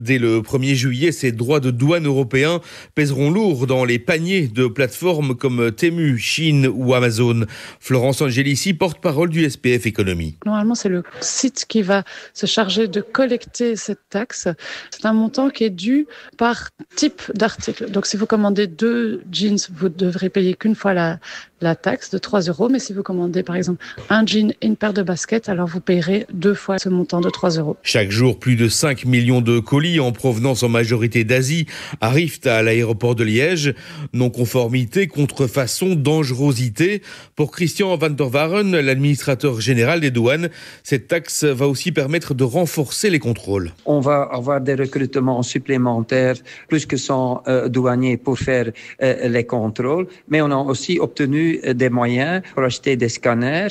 Dès le 1er juillet, ces droits de douane européens pèseront lourd dans les paniers de plateformes comme Temu, Chine ou Amazon. Florence Angelici, porte-parole du SPF Économie. Normalement, c'est le site qui va se charger de collecter cette taxe. C'est un montant qui est dû par type d'article. Donc, si vous commandez 2 jeans, vous devrez payer qu'une fois la taxe de 3 €. Mais si vous commandez, par exemple, un jean et une paire de baskets, alors vous payerez 2 fois ce montant de 3 €. Chaque jour, plus de 5 millions de colis en provenance en majorité d'Asie arrivent à l'aéroport de Liège. Non-conformité, contrefaçon, dangerosité. Pour Christian van der Waren, l'administrateur général des douanes, cette taxe va aussi permettre de renforcer les contrôles. On va avoir des recrutements supplémentaires, plus que 100 douaniers pour faire les contrôles, mais on a aussi obtenu des moyens pour acheter des scanners.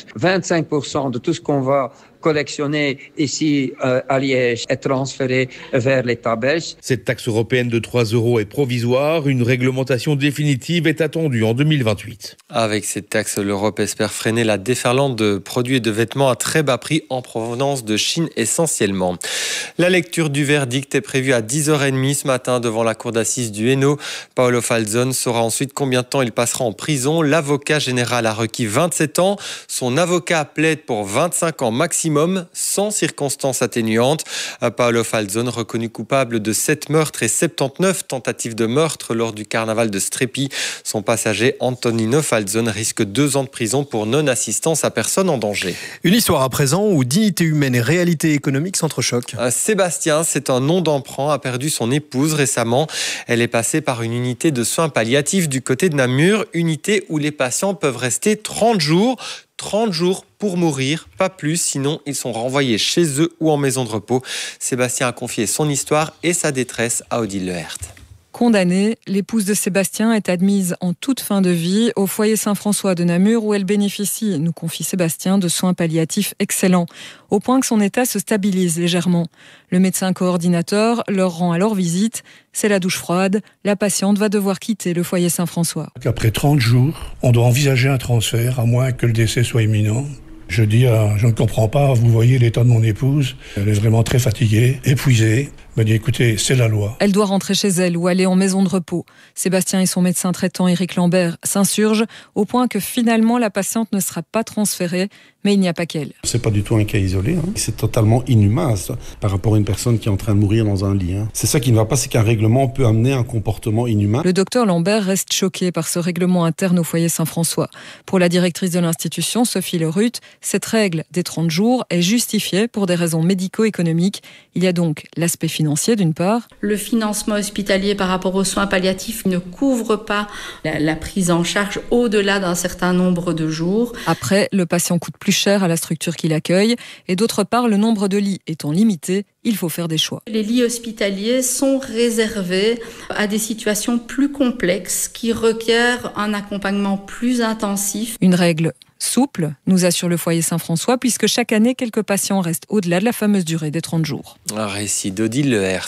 25% de tout ce qu'on va collectionné ici à Liège est transféré vers l'État belge. Cette taxe européenne de 3 € est provisoire. Une réglementation définitive est attendue en 2028. Avec cette taxe, l'Europe espère freiner la déferlante de produits et de vêtements à très bas prix en provenance de Chine essentiellement. La lecture du verdict est prévue à 10h30 ce matin devant la cour d'assises du Hainaut. Paolo Falzon saura ensuite combien de temps il passera en prison. L'avocat général a requis 27 ans. Son avocat plaide pour 25 ans maximum, sans circonstances atténuantes. Paolo Falzon, reconnu coupable de 7 meurtres et 79 tentatives de meurtre lors du carnaval de Strépy. Son passager, Antonino Falzon, risque 2 ans de prison pour non-assistance à personne en danger. Une histoire à présent où dignité humaine et réalité économique s'entrechoquent. Sébastien, c'est un nom d'emprunt, a perdu son épouse récemment. Elle est passée par une unité de soins palliatifs du côté de Namur, unité où les patients peuvent rester 30 jours. 30 jours pour mourir, pas plus, sinon ils sont renvoyés chez eux ou en maison de repos. Sébastien a confié son histoire et sa détresse à Odile Lehert. Condamnée, l'épouse de Sébastien est admise en toute fin de vie au foyer Saint-François de Namur où elle bénéficie, nous confie Sébastien, de soins palliatifs excellents, au point que son état se stabilise légèrement. Le médecin coordinateur leur rend alors visite. C'est la douche froide. La patiente va devoir quitter le foyer Saint-François. Après 30 jours, on doit envisager un transfert, à moins que le décès soit imminent. Je dis, je ne comprends pas, vous voyez l'état de mon épouse, elle est vraiment très fatiguée, épuisée. Elle m'a dit, écoutez, c'est la loi. Elle doit rentrer chez elle ou aller en maison de repos. Sébastien et son médecin traitant Éric Lambert s'insurgent au point que finalement la patiente ne sera pas transférée, mais il n'y a pas qu'elle. C'est pas du tout un cas isolé, C'est totalement inhumain ça, par rapport à une personne qui est en train de mourir dans un lit. C'est ça qui ne va pas, c'est qu'un règlement peut amener un comportement inhumain. Le docteur Lambert reste choqué par ce règlement interne au foyer Saint-François. Pour la directrice de l'institution, Sophie Lerut, cette règle des 30 jours est justifiée pour des raisons médico-économiques. Il y a donc l'aspect financier d'une part. Le financement hospitalier par rapport aux soins palliatifs ne couvre pas la prise en charge au-delà d'un certain nombre de jours. Après, le patient coûte plus cher à la structure qui l'accueille et d'autre part, le nombre de lits étant limité, il faut faire des choix. Les lits hospitaliers sont réservés à des situations plus complexes qui requièrent un accompagnement plus intensif. Une règle souple, nous assure le foyer Saint-François, puisque chaque année, quelques patients restent au-delà de la fameuse durée des 30 jours. Un récit d'Odile Lehert.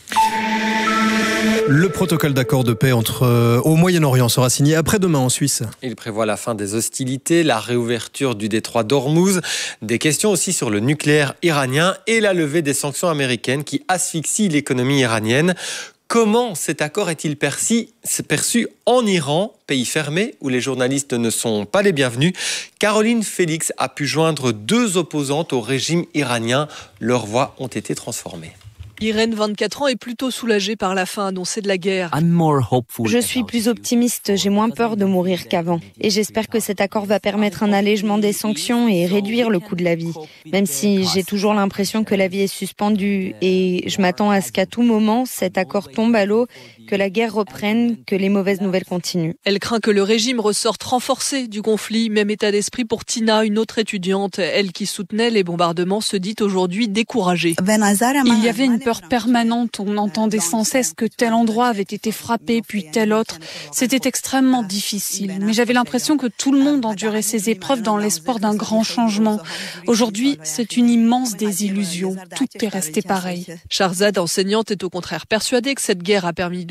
Le protocole d'accord de paix au Moyen-Orient sera signé après-demain en Suisse. Il prévoit la fin des hostilités, la réouverture du détroit d'Ormuz, des questions aussi sur le nucléaire iranien et la levée des sanctions américaines qui asphyxient l'économie iranienne. Comment cet accord est-il perçu en Iran, pays fermé où les journalistes ne sont pas les bienvenus? Caroline Félix a pu joindre 2 opposantes au régime iranien. Leurs voix ont été transformées. Irène, 24 ans, est plutôt soulagée par la fin annoncée de la guerre. Je suis plus optimiste, j'ai moins peur de mourir qu'avant. Et j'espère que cet accord va permettre un allègement des sanctions et réduire le coût de la vie. Même si j'ai toujours l'impression que la vie est suspendue et je m'attends à ce qu'à tout moment, cet accord tombe à l'eau, que la guerre reprenne, que les mauvaises nouvelles continuent. Elle craint que le régime ressorte renforcé du conflit. Même état d'esprit pour Tina, une autre étudiante. Elle qui soutenait les bombardements se dit aujourd'hui découragée. Il y avait une peur permanente. On entendait sans cesse que tel endroit avait été frappé, puis tel autre. C'était extrêmement difficile. Mais j'avais l'impression que tout le monde endurait ces épreuves dans l'espoir d'un grand changement. Aujourd'hui, c'est une immense désillusion. Tout est resté pareil. Shahrzad, enseignante, est au contraire persuadée que cette guerre a permis de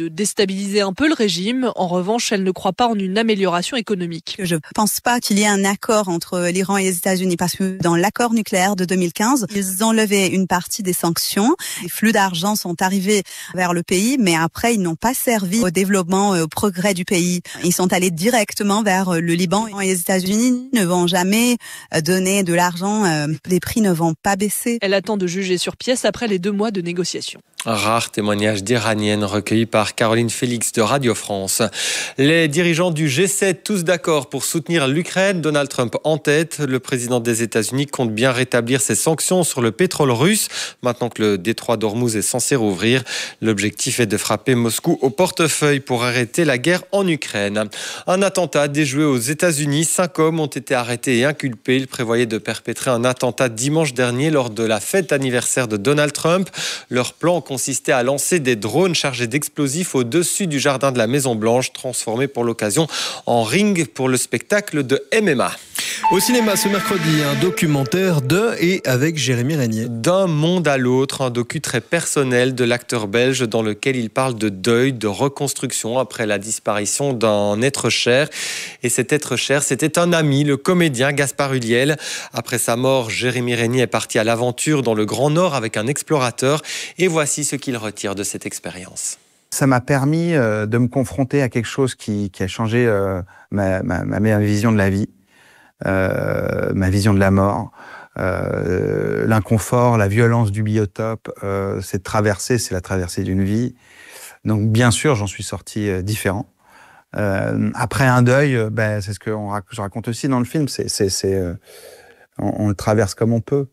déstabiliser un peu le régime. En revanche, elle ne croit pas en une amélioration économique. Je ne pense pas qu'il y ait un accord entre l'Iran et les États-Unis parce que dans l'accord nucléaire de 2015, ils ont levé une partie des sanctions. Les flux d'argent sont arrivés vers le pays, mais après, ils n'ont pas servi au développement, au progrès du pays. Ils sont allés directement vers le Liban. Et les États-Unis ne vont jamais donner de l'argent. Les prix ne vont pas baisser. Elle attend de juger sur pièce après les 2 mois de négociations. Un rare témoignage d'Iranienne recueilli par Caroline Félix de Radio France. Les dirigeants du G7, tous d'accord pour soutenir l'Ukraine. Donald Trump en tête. Le président des États-Unis compte bien rétablir ses sanctions sur le pétrole russe. Maintenant que le détroit d'Ormuz est censé rouvrir, l'objectif est de frapper Moscou au portefeuille pour arrêter la guerre en Ukraine. Un attentat déjoué aux États-Unis. 5 hommes ont été arrêtés et inculpés. Ils prévoyaient de perpétrer un attentat dimanche dernier lors de la fête anniversaire de Donald Trump. Leur plan consistait à lancer des drones chargés d'explosifs au-dessus du jardin de la Maison-Blanche, transformé pour l'occasion en ring pour le spectacle de MMA. Au cinéma ce mercredi, un documentaire de et avec Jérémy Régnier. D'un monde à l'autre, un docu très personnel de l'acteur belge dans lequel il parle de deuil, de reconstruction après la disparition d'un être cher. Et cet être cher, c'était un ami, le comédien Gaspard Ulliel. Après sa mort, Jérémy Régnier est parti à l'aventure dans le Grand Nord avec un explorateur. Et voici ce qu'il retire de cette expérience. Ça m'a permis de me confronter à quelque chose qui a changé ma vision de la vie. Ma vision de la mort, l'inconfort, la violence du biotope, c'est la traversée d'une vie. Donc bien sûr, j'en suis sorti différent. Après un deuil, c'est ce que je raconte aussi dans le film, on le traverse comme on peut.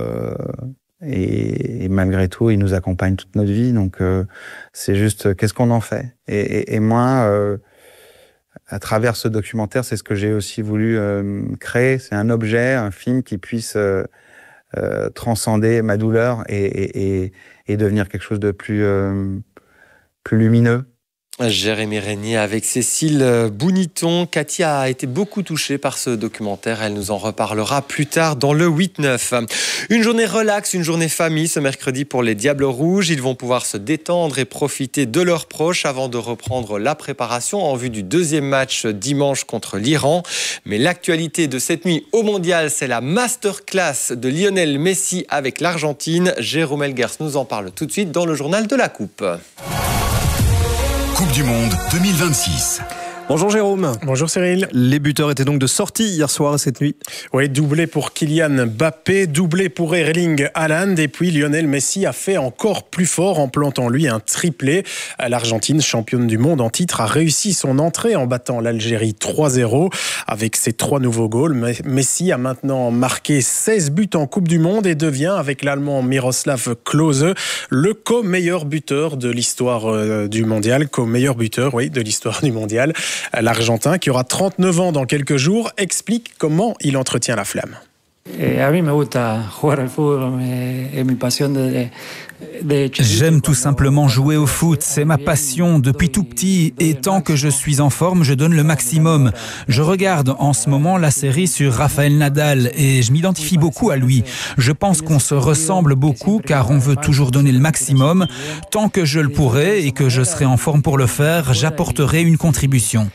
Et malgré tout, il nous accompagne toute notre vie. Donc c'est juste, qu'est-ce qu'on en fait ? Et moi... à travers ce documentaire, c'est ce que j'ai aussi voulu créer. C'est un objet, un film qui puisse transcender ma douleur et devenir quelque chose de plus lumineux. Jérémy Régnier avec Cécile Bouniton. Cathy a été beaucoup touchée par ce documentaire. Elle nous en reparlera plus tard dans le 8-9. Une journée relax, une journée famille ce mercredi pour les Diables Rouges. Ils vont pouvoir se détendre et profiter de leurs proches avant de reprendre la préparation en vue du 2e match dimanche contre l'Iran. Mais l'actualité de cette nuit au Mondial, c'est la masterclass de Lionel Messi avec l'Argentine. Jérôme Elgers nous en parle tout de suite dans le journal de la Coupe. Coupe du Monde 2026. Bonjour Jérôme. Bonjour Cyril. Les buteurs étaient donc de sortie hier soir et cette nuit. Oui, doublé pour Kylian Mbappé, doublé pour Erling Haaland et puis Lionel Messi a fait encore plus fort en plantant lui un triplé. L'Argentine, championne du monde en titre, a réussi son entrée en battant l'Algérie 3-0. Avec ses 3 nouveaux goals, Messi a maintenant marqué 16 buts en Coupe du Monde et devient, avec l'Allemand Miroslav Klose, le co-meilleur buteur de l'histoire du mondial. Co-meilleur buteur, oui, de l'histoire du mondial. L'Argentin, qui aura 39 ans dans quelques jours, explique comment il entretient la flamme. J'aime tout simplement jouer au foot, c'est ma passion depuis tout petit et tant que je suis en forme, je donne le maximum. Je regarde en ce moment la série sur Rafael Nadal et je m'identifie beaucoup à lui. Je pense qu'on se ressemble beaucoup car on veut toujours donner le maximum. Tant que je le pourrai et que je serai en forme pour le faire, j'apporterai une contribution.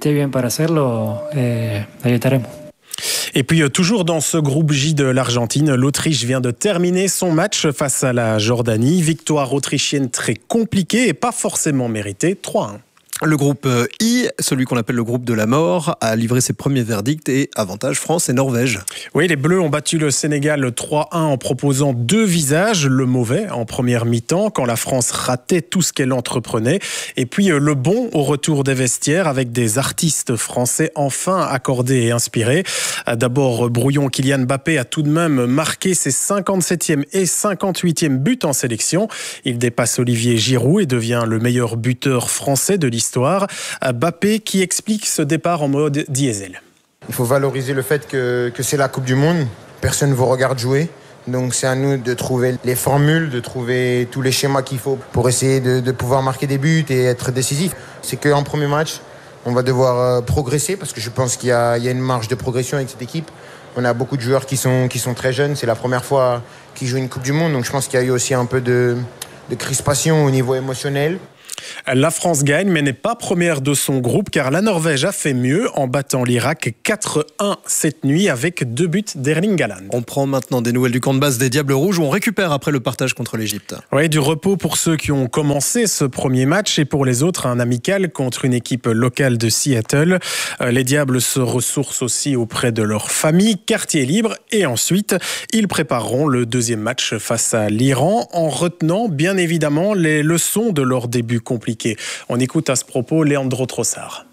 Et puis toujours dans ce groupe J de l'Argentine, l'Autriche vient de terminer son match face à la Jordanie. Victoire autrichienne très compliquée et pas forcément méritée, 3-1. Le groupe I, celui qu'on appelle le groupe de la mort, a livré ses premiers verdicts et avantage France et Norvège. Oui, les Bleus ont battu le Sénégal 3-1 en proposant 2 visages. Le mauvais en première mi-temps, quand la France ratait tout ce qu'elle entreprenait. Et puis le bon au retour des vestiaires avec des artistes français enfin accordés et inspirés. D'abord, brouillon, Kylian Mbappé a tout de même marqué ses 57e et 58e buts en sélection. Il dépasse Olivier Giroud et devient le meilleur buteur français de l'histoire. Mbappé qui explique ce départ en mode diesel. Il faut valoriser le fait que c'est la Coupe du Monde. Personne ne vous regarde jouer. Donc c'est à nous de trouver les formules, de trouver tous les schémas qu'il faut pour essayer de pouvoir marquer des buts et être décisif. C'est qu'en premier match, on va devoir progresser parce que je pense qu'il y a une marge de progression avec cette équipe. On a beaucoup de joueurs qui sont très jeunes. C'est la première fois qu'ils jouent une Coupe du Monde. Donc je pense qu'il y a eu aussi un peu de crispation au niveau émotionnel. La France gagne, mais n'est pas première de son groupe, car la Norvège a fait mieux en battant l'Irak 4-1 cette nuit avec 2 buts d'Erling Haaland. On prend maintenant des nouvelles du camp de base des Diables Rouges, où on récupère après le partage contre l'Égypte. Oui, du repos pour ceux qui ont commencé ce premier match et pour les autres, un amical contre une équipe locale de Seattle. Les Diables se ressourcent aussi auprès de leur famille, quartier libre, et ensuite, ils prépareront le deuxième match face à l'Iran en retenant bien évidemment les leçons de leur début compliqué. On écoute à ce propos Leandro Trossard.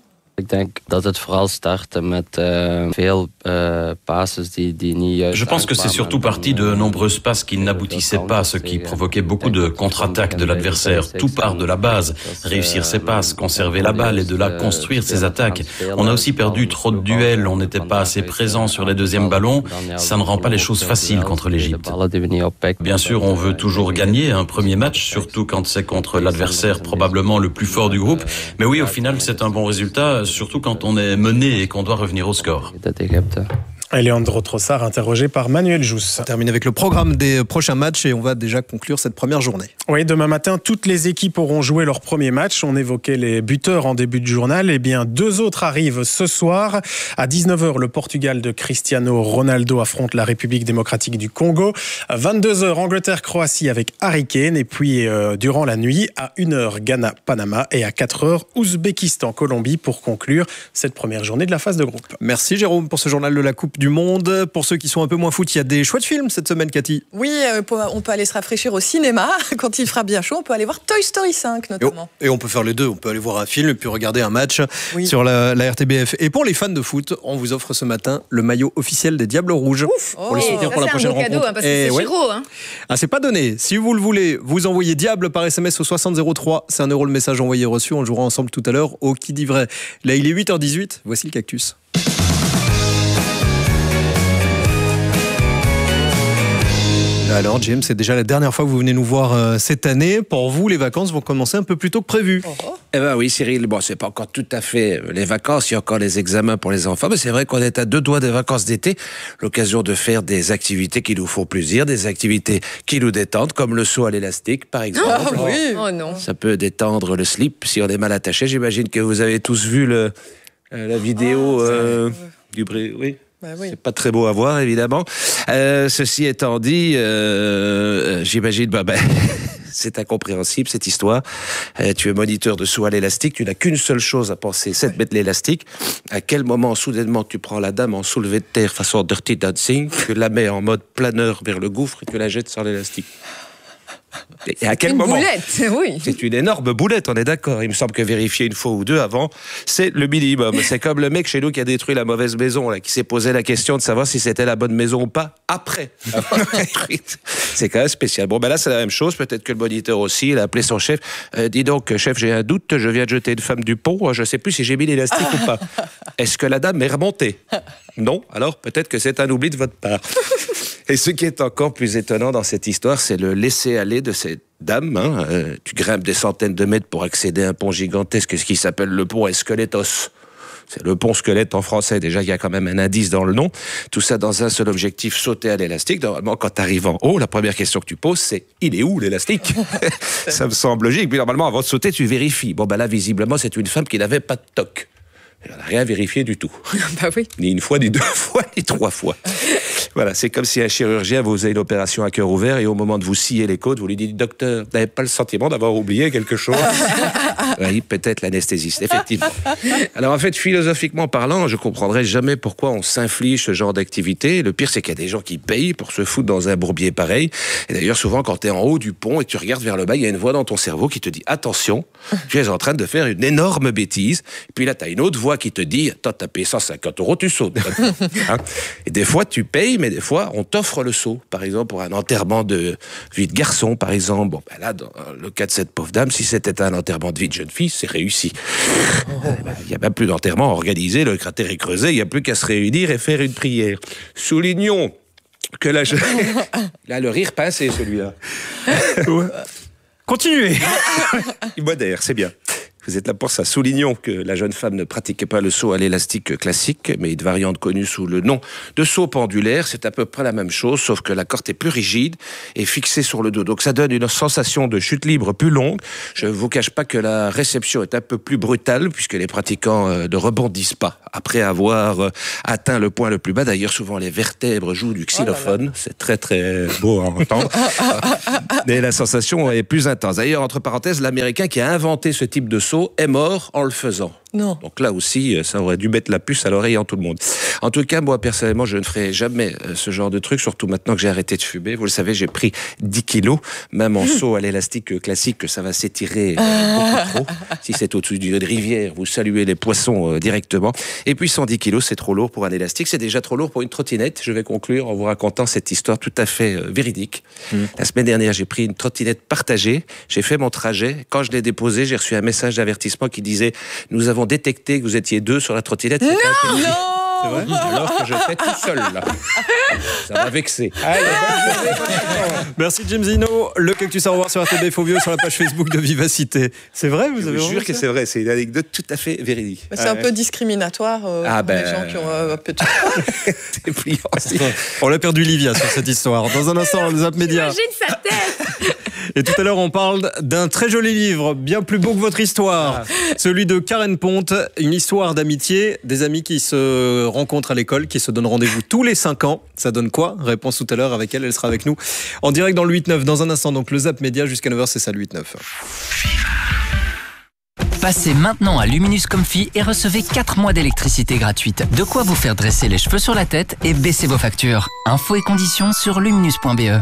Je pense que c'est surtout parti de nombreuses passes qui n'aboutissaient pas, ce qui provoquait beaucoup de contre-attaques de l'adversaire. Tout part de la base. Réussir ses passes, conserver la balle et de là construire ses attaques. On a aussi perdu trop de duels, on n'était pas assez présent sur les deuxièmes ballons. Ça ne rend pas les choses faciles contre l'Égypte. Bien sûr, on veut toujours gagner un premier match, surtout quand c'est contre l'adversaire probablement le plus fort du groupe. Mais oui, au final, c'est un bon résultat, surtout quand on est mené et qu'on doit revenir au score. Leandro Trossard, interrogé par Manuel Jousse. On termine avec le programme des prochains matchs et on va déjà conclure cette première journée. Oui, demain matin, toutes les équipes auront joué leur premier match. On évoquait les buteurs en début de journal. Eh bien, 2 autres arrivent ce soir. À 19h, le Portugal de Cristiano Ronaldo affronte la République démocratique du Congo. À 22h, Angleterre-Croatie avec Harry Kane. Et puis, durant la nuit, à 1h, Ghana-Panama. Et à 4h, Ouzbékistan-Colombie pour conclure cette première journée de la phase de groupe. Merci Jérôme pour ce journal de la Coupe du Monde. Pour ceux qui sont un peu moins foot, il y a des chouettes films cette semaine, Cathy. Oui, on peut aller se rafraîchir au cinéma. Quand il fera bien chaud, on peut aller voir Toy Story 5 notamment. Et on peut faire les deux. On peut aller voir un film et puis regarder un match sur la RTBF. Et pour les fans de foot, on vous offre ce matin le maillot officiel des Diables Rouges. Pour les soutenir pour la prochaine rencontre. C'est un beau cadeau, parce que c'est Giro. C'est pas donné. Si vous le voulez, vous envoyez Diable par SMS au 6003. C'est €1 le message envoyé reçu. On jouera ensemble tout à l'heure au Qui dit vrai. Là, il est 8h18. Voici le cactus. Alors James, c'est déjà la dernière fois que vous venez nous voir cette année. Pour vous, les vacances vont commencer un peu plus tôt que prévu. Eh ben oui, Cyril, bon, c'est pas encore tout à fait les vacances, il y a encore les examens pour les enfants, mais c'est vrai qu'on est à 2 doigts des vacances d'été, l'occasion de faire des activités qui nous font plaisir, des activités qui nous détendent, comme le saut à l'élastique, par exemple. Ah oui. Oh non. Ça peut détendre le slip si on est mal attaché. J'imagine que vous avez tous vu la vidéo du bruit. Oui. Bah oui. C'est pas très beau à voir, évidemment. Ceci étant dit, j'imagine, c'est incompréhensible, cette histoire. Tu es moniteur de saut à l'élastique, tu n'as qu'une seule chose à penser, c'est de mettre l'élastique. À quel moment, soudainement, tu prends la dame en soulevé de terre façon Dirty Dancing, tu la mets en mode planeur vers le gouffre et tu la jettes sur l'élastique? Et à quel moment? Boulette, oui. C'est une énorme boulette, on est d'accord. Il me semble que vérifier une fois ou deux avant, c'est le minimum. C'est comme le mec chez nous qui a détruit la mauvaise maison, là, qui s'est posé la question de savoir si c'était la bonne maison ou pas après. C'est quand même spécial. Bon, là, c'est la même chose. Peut-être que le moniteur aussi, il a appelé son chef. Dis donc, chef, j'ai un doute. Je viens de jeter une femme du pont. Je sais plus si j'ai mis l'élastique ou pas. Est-ce que la dame est remontée? Non. Alors, peut-être que c'est un oubli de votre part. Et ce qui est encore plus étonnant dans cette histoire, c'est le laisser-aller de cette dame. Tu grimpes des centaines de mètres pour accéder à un pont gigantesque, ce qui s'appelle le pont Esqueletos. C'est le pont squelette en français. Déjà, il y a quand même un indice dans le nom. Tout ça dans un seul objectif, sauter à l'élastique. Normalement, quand tu arrives en haut, la première question que tu poses, c'est « Il est où l'élastique ?» Ça me semble logique. Puis normalement, avant de sauter, tu vérifies. Bon, là, visiblement, c'est une femme qui n'avait pas de toc. Elle n'a rien vérifié du tout. Bah oui. Ni une fois, ni 2 fois, ni 3 fois. Voilà, c'est comme si un chirurgien vous faisait une opération à cœur ouvert et au moment de vous scier les côtes, vous lui dites « Docteur, vous n'avez pas le sentiment d'avoir oublié quelque chose ?» Oui, peut-être l'anesthésiste, effectivement. Alors en fait, philosophiquement parlant, je ne comprendrai jamais pourquoi on s'inflige ce genre d'activité. Le pire, c'est qu'il y a des gens qui payent pour se foutre dans un bourbier pareil. Et d'ailleurs, souvent, quand tu es en haut du pont et que tu regardes vers le bas, il y a une voix dans ton cerveau qui te dit « Attention, tu es en train de faire une énorme bêtise. » Et puis là, tu as une autre voix qui te dit « Attends, t'as payé 150 €, tu sautes. » Et des fois, tu payes, mais des fois, on t'offre le saut. Par exemple, pour un enterrement de vie de garçon, par exemple. Bon, là, dans le cas de cette pauvre dame, si c'était un enterrement de vie de jeune fille, c'est réussi. Il n'y a même plus d'enterrement organisé, le cratère est creusé, il n'y a plus qu'à se réunir et faire une prière. Soulignons que là, là le rire pincé, celui-là. Continuez. Il modère, c'est bien. Vous êtes là pour ça. Soulignons que la jeune femme ne pratiquait pas le saut à l'élastique classique, mais une variante connue sous le nom de saut pendulaire. C'est à peu près la même chose, sauf que la corde est plus rigide et fixée sur le dos. Donc ça donne une sensation de chute libre plus longue. Je ne vous cache pas que la réception est un peu plus brutale, puisque les pratiquants ne rebondissent pas après avoir atteint le point le plus bas. D'ailleurs, souvent les vertèbres jouent du xylophone. C'est très très beau à entendre. Mais la sensation est plus intense. D'ailleurs, entre parenthèses, l'Américain qui a inventé ce type de saut est mort en le faisant. Non. Donc là aussi, ça aurait dû mettre la puce à l'oreille en tout le monde. En tout cas, moi, personnellement, je ne ferai jamais ce genre de truc, surtout maintenant que j'ai arrêté de fumer. Vous le savez, j'ai pris 10 kilos, même en saut à l'élastique classique, que ça va s'étirer beaucoup trop. Si c'est au-dessus d'une rivière, vous saluez les poissons directement. Et puis 110 kilos, c'est trop lourd pour un élastique. C'est déjà trop lourd pour une trottinette. Je vais conclure en vous racontant cette histoire tout à fait véridique. La semaine dernière, j'ai pris une trottinette partagée. J'ai fait mon trajet. Quand je l'ai déposée, j'ai reçu un message d'avertissement qui disait « Nous avons détecté que vous étiez 2 sur la trottinette. » Non. C'est vrai ? Alors que j'étais tout seul, là. Ça m'a vexé. Allez, merci Jim Zino. Le Cactus à revoir sur RTB Faux Vieux, sur la page Facebook de Vivacité. C'est vrai, vous avez Je vous jure que c'est vrai. C'est une anecdote tout à fait véridique. C'est un peu discriminatoire pour les gens qui ont un peu de... C'est pliant aussi. On a perdu Livia sur cette histoire. Dans un instant, le Zap Média. J'imagine sa tête. Et tout à l'heure, on parle d'un très joli livre, bien plus beau que votre histoire. Celui de Karen Ponte, une histoire d'amitié, des amis qui se rencontrent à l'école, qui se donnent rendez-vous tous les 5 ans. Ça donne quoi ? Réponse tout à l'heure avec elle, elle sera avec nous en direct dans le 8-9. Dans un instant, donc le Zap Média jusqu'à 9h, c'est ça le 8-9. Passez maintenant à Luminus Comfy et recevez 4 mois d'électricité gratuite. De quoi vous faire dresser les cheveux sur la tête et baisser vos factures. Infos et conditions sur luminus.be.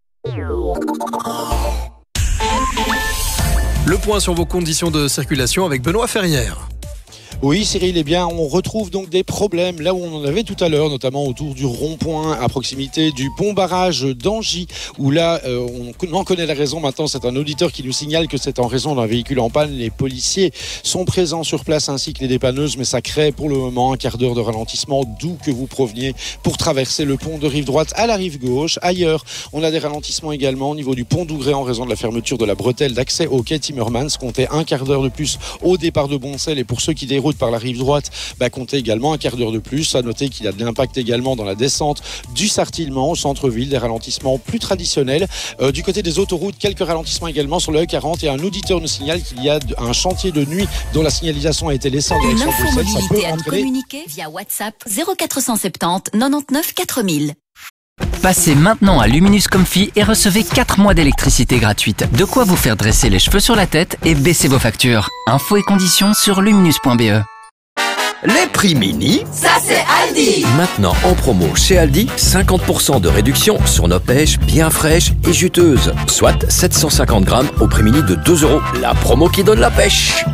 Le point sur vos conditions de circulation avec Benoît Ferrière. Oui Cyril, eh bien on retrouve donc des problèmes là où on en avait tout à l'heure, notamment autour du rond-point à proximité du pont barrage d'Angy, où là on en connaît la raison maintenant. C'est un auditeur qui nous signale que c'est en raison d'un véhicule en panne. Les policiers sont présents sur place ainsi que les dépanneuses, mais ça crée pour le moment un quart d'heure de ralentissement d'où que vous proveniez pour traverser le pont de rive droite à la rive gauche. Ailleurs, on a des ralentissements également au niveau du pont d'Ougré en raison de la fermeture de la bretelle d'accès au quai Timmermans. Comptez un quart d'heure de plus au départ de Boncel, et pour ceux qui déroutent par la rive droite, comptez également un quart d'heure de plus. À noter qu'il y a de l'impact également dans la descente du Sartillement au centre-ville, des ralentissements plus traditionnels. Du côté des autoroutes, quelques ralentissements également sur le E40, et un auditeur nous signale qu'il y a un chantier de nuit dont la signalisation a été laissée en direction de Bruxelles. Ça peut entraîner... Communiquer via WhatsApp 0470 99 4000. Passez maintenant à Luminus Comfy et recevez 4 mois d'électricité gratuite. De quoi vous faire dresser les cheveux sur la tête et baisser vos factures. Infos et conditions sur luminus.be. Les prix mini, ça c'est Aldi. Maintenant en promo chez Aldi, 50% de réduction sur nos pêches bien fraîches et juteuses. Soit 750 grammes au prix mini de 2 €. La promo qui donne la pêche.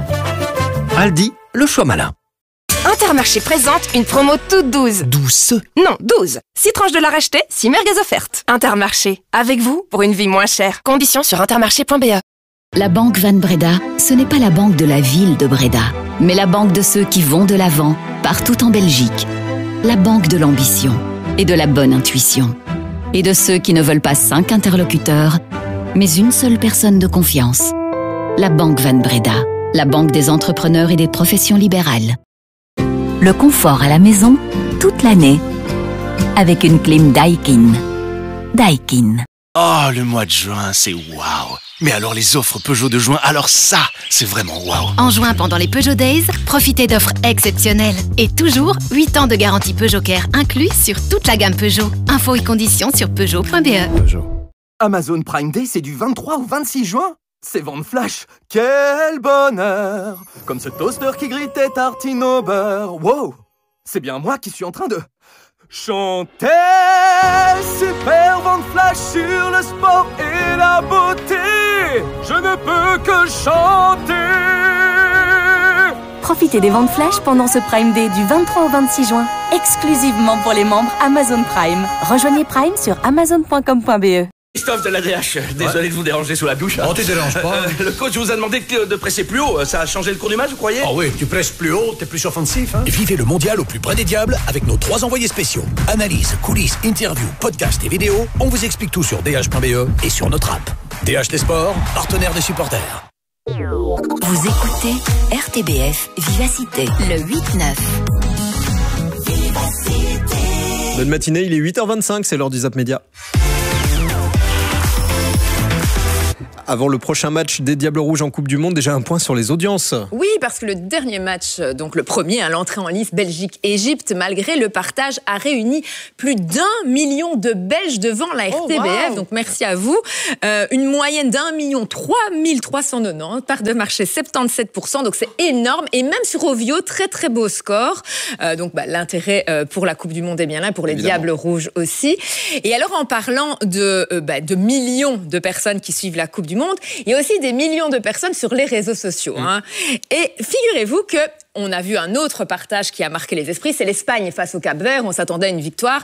Aldi, le choix malin. Intermarché présente une promo toute 12. 12. Non, 12. 6 tranches de la racheter, 6 merguez offertes. Intermarché, avec vous pour une vie moins chère. Conditions sur intermarché.be. La banque Van Breda, ce n'est pas la banque de la ville de Breda, mais la banque de ceux qui vont de l'avant, partout en Belgique. La banque de l'ambition et de la bonne intuition. Et de ceux qui ne veulent pas 5 interlocuteurs, mais une seule personne de confiance. La banque Van Breda, la banque des entrepreneurs et des professions libérales. Le confort à la maison, toute l'année, avec une clim Daikin. Daikin. Oh, le mois de juin, c'est waouh! Mais alors les offres Peugeot de juin, alors ça, c'est vraiment waouh! En juin, pendant les Peugeot Days, profitez d'offres exceptionnelles. Et toujours, 8 ans de garantie Peugeot Care inclus sur toute la gamme Peugeot. Infos et conditions sur Peugeot.be. Amazon Prime Day, c'est du 23 au 26 juin. C'est vente flash, quel bonheur! Comme ce toaster qui grille tes tartines au beurre. Wow! C'est bien moi qui suis en train de chanter. Super vente flash sur le sport et la beauté. Je ne peux que chanter. Profitez des ventes flash pendant ce Prime Day du 23 au 26 juin, exclusivement pour les membres Amazon Prime. Rejoignez Prime sur amazon.com.be. Christophe de l'ADH, désolé de vous déranger sous la douche. Oh, tu déranges pas. Le coach vous a demandé de presser plus haut. Ça a changé le cours du match, vous croyez? Ah oui, tu presses plus haut, t'es plus offensif. Hein. Vivez le mondial au plus près des diables avec nos 3 envoyés spéciaux. Analyse, coulisses, interviews, podcasts et vidéos. On vous explique tout sur dh.be et sur notre app. DH des sports, partenaire des supporters. Vous écoutez RTBF Vivacité, le 8-9. Bonne matinée, il est 8h25, c'est l'heure du Zap Média. Avant le prochain match des Diables Rouges en Coupe du Monde, déjà un point sur les audiences. Oui, parce que le dernier match, donc le premier, l'entrée en lice Belgique-Égypte, malgré le partage, a réuni plus d'1 million de Belges devant la RTBF. Donc merci à vous. Une moyenne d'1 3 390, part de marché 77%, donc c'est énorme. Et même sur Ovio, très très beau score. Donc l'intérêt pour la Coupe du Monde est bien là, pour les Diables Rouges aussi. Et alors en parlant de millions de personnes qui suivent la Coupe du Monde, il y a aussi des millions de personnes sur les réseaux sociaux. Et figurez-vous que on a vu un autre partage qui a marqué les esprits, c'est l'Espagne face au Cap-Vert. On s'attendait à une victoire.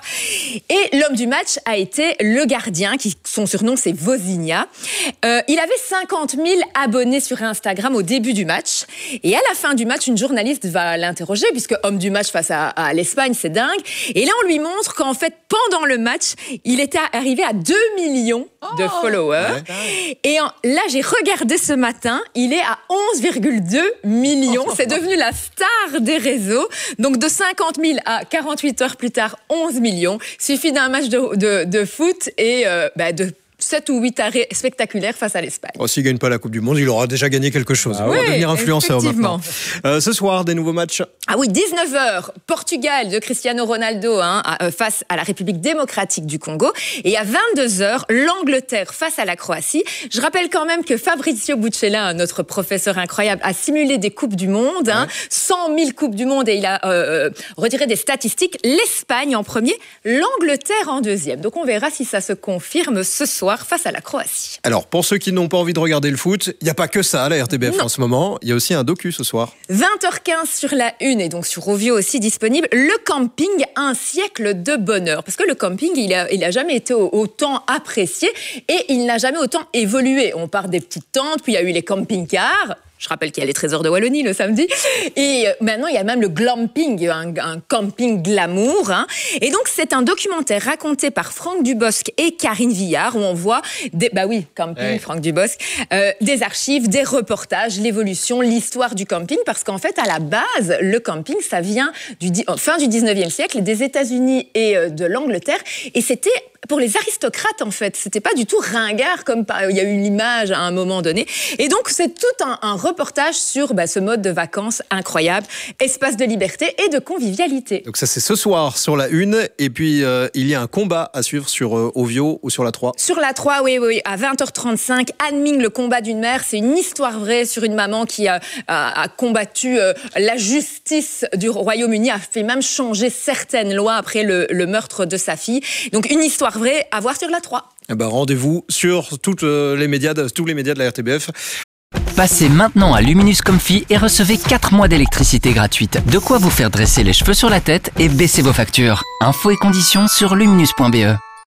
Et l'homme du match a été le gardien, son surnom c'est Vozinha. Il avait 50 000 abonnés sur Instagram au début du match. Et à la fin du match, une journaliste va l'interroger, puisque homme du match face à l'Espagne, c'est dingue. Et là, on lui montre qu'en fait, pendant le match, il était arrivé à 2 millions de followers. Et là, j'ai regardé ce matin, il est à 11,2 millions. C'est devenu la star des réseaux. Donc de 50 000 à 48 heures plus tard, 11 millions. Suffit d'un match de foot et de 7 ou 8 arrêts spectaculaires face à l'Espagne. S'il ne gagne pas la Coupe du Monde, il aura déjà gagné quelque chose. Il va devenir influenceur maintenant. Ce soir, des nouveaux matchs. Ah oui, 19h, Portugal de Cristiano Ronaldo face à la République démocratique du Congo. Et à 22h, l'Angleterre face à la Croatie. Je rappelle quand même que Fabrizio Buccella, notre professeur incroyable, a simulé des Coupes du Monde. 100 000 Coupes du Monde et il a retiré des statistiques. L'Espagne en premier, l'Angleterre en deuxième. Donc on verra si ça se confirme ce soir face à la Croatie. Alors, pour ceux qui n'ont pas envie de regarder le foot, il n'y a pas que ça à la RTBF en ce moment. Il y a aussi un docu ce soir. 20h15 sur la Une et donc sur Ovio aussi disponible. Le camping, un siècle de bonheur. Parce que le camping, il a jamais été autant apprécié et il n'a jamais autant évolué. On part des petites tentes, puis il y a eu les camping-cars. Je rappelle qu'il y a les Trésors de Wallonie le samedi. Et maintenant, il y a même le glamping, un camping glamour. Et donc, c'est un documentaire raconté par Franck Dubosc et Karine Villard, où on voit camping, Franck Dubosc, des archives, des reportages, l'évolution, l'histoire du camping. Parce qu'en fait, à la base, le camping, ça vient fin du 19e siècle, des États-Unis et de l'Angleterre. Et c'était pour les aristocrates, en fait. C'était pas du tout ringard, comme il y a eu l'image à un moment donné. Et donc, c'est tout un reportage sur ce mode de vacances incroyable, espace de liberté et de convivialité. Donc ça, c'est ce soir sur la Une. Et puis, il y a un combat à suivre sur Ovio ou sur la 3. Sur la 3, oui. À 20h35, Anne Ming, le combat d'une mère. C'est une histoire vraie sur une maman qui a combattu la justice du Royaume-Uni, a fait même changer certaines lois après le meurtre de sa fille. Donc, une histoire vraie à voir sur la 3. Rendez-vous sur tous les médias de la RTBF. Passez maintenant à Luminus Comfy et recevez 4 mois d'électricité gratuite. De quoi vous faire dresser les cheveux sur la tête et baisser vos factures. Infos et conditions sur luminus.be.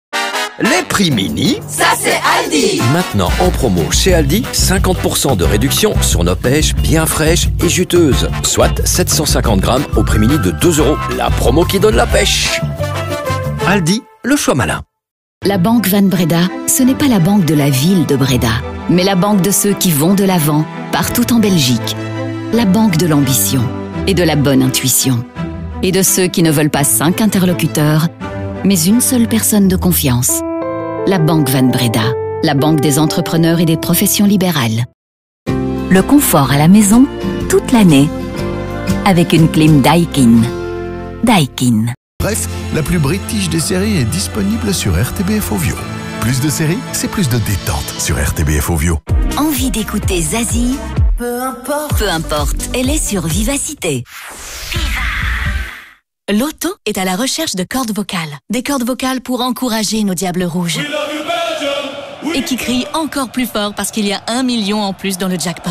Les prix mini, ça c'est Aldi. Maintenant en promo chez Aldi, 50% de réduction sur nos pêches bien fraîches et juteuses. Soit 750 grammes au prix mini de 2 €. La promo qui donne la pêche. Aldi, le choix malin. La banque Van Breda, ce n'est pas la banque de la ville de Breda, mais la banque de ceux qui vont de l'avant, partout en Belgique. La banque de l'ambition et de la bonne intuition. Et de ceux qui ne veulent pas 5 interlocuteurs, mais une seule personne de confiance. La banque Van Breda, la banque des entrepreneurs et des professions libérales. Le confort à la maison, toute l'année, avec une clim Daikin. Daikin. Bref, la plus british des séries est disponible sur RTBF Ovio. Plus de séries, c'est plus de détente sur RTBF Ovio. Envie d'écouter Zazie? Peu importe, elle est sur Vivacité. Loto est à la recherche de cordes vocales. Des cordes vocales pour encourager nos Diables Rouges. Et qui crient encore plus fort parce qu'il y a 1 million en plus dans le jackpot.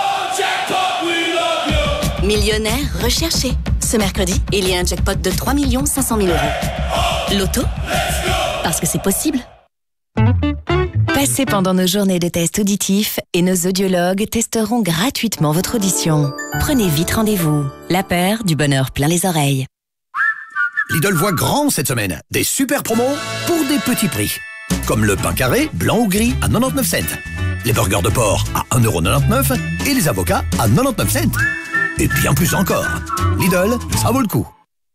Millionnaire recherché. Ce mercredi, il y a un jackpot de 3 500 000 €. Loto, parce que c'est possible. Passez pendant nos journées de tests auditifs et nos audiologues testeront gratuitement votre audition. Prenez vite rendez-vous. La paire du bonheur plein les oreilles. Lidl voit grand cette semaine. Des super promos pour des petits prix. Comme le pain carré, blanc ou gris, à 99 cents. Les burgers de porc à 1,99€ et les avocats à 99 cents. Et bien plus encore. Lidl, ça vaut le coup.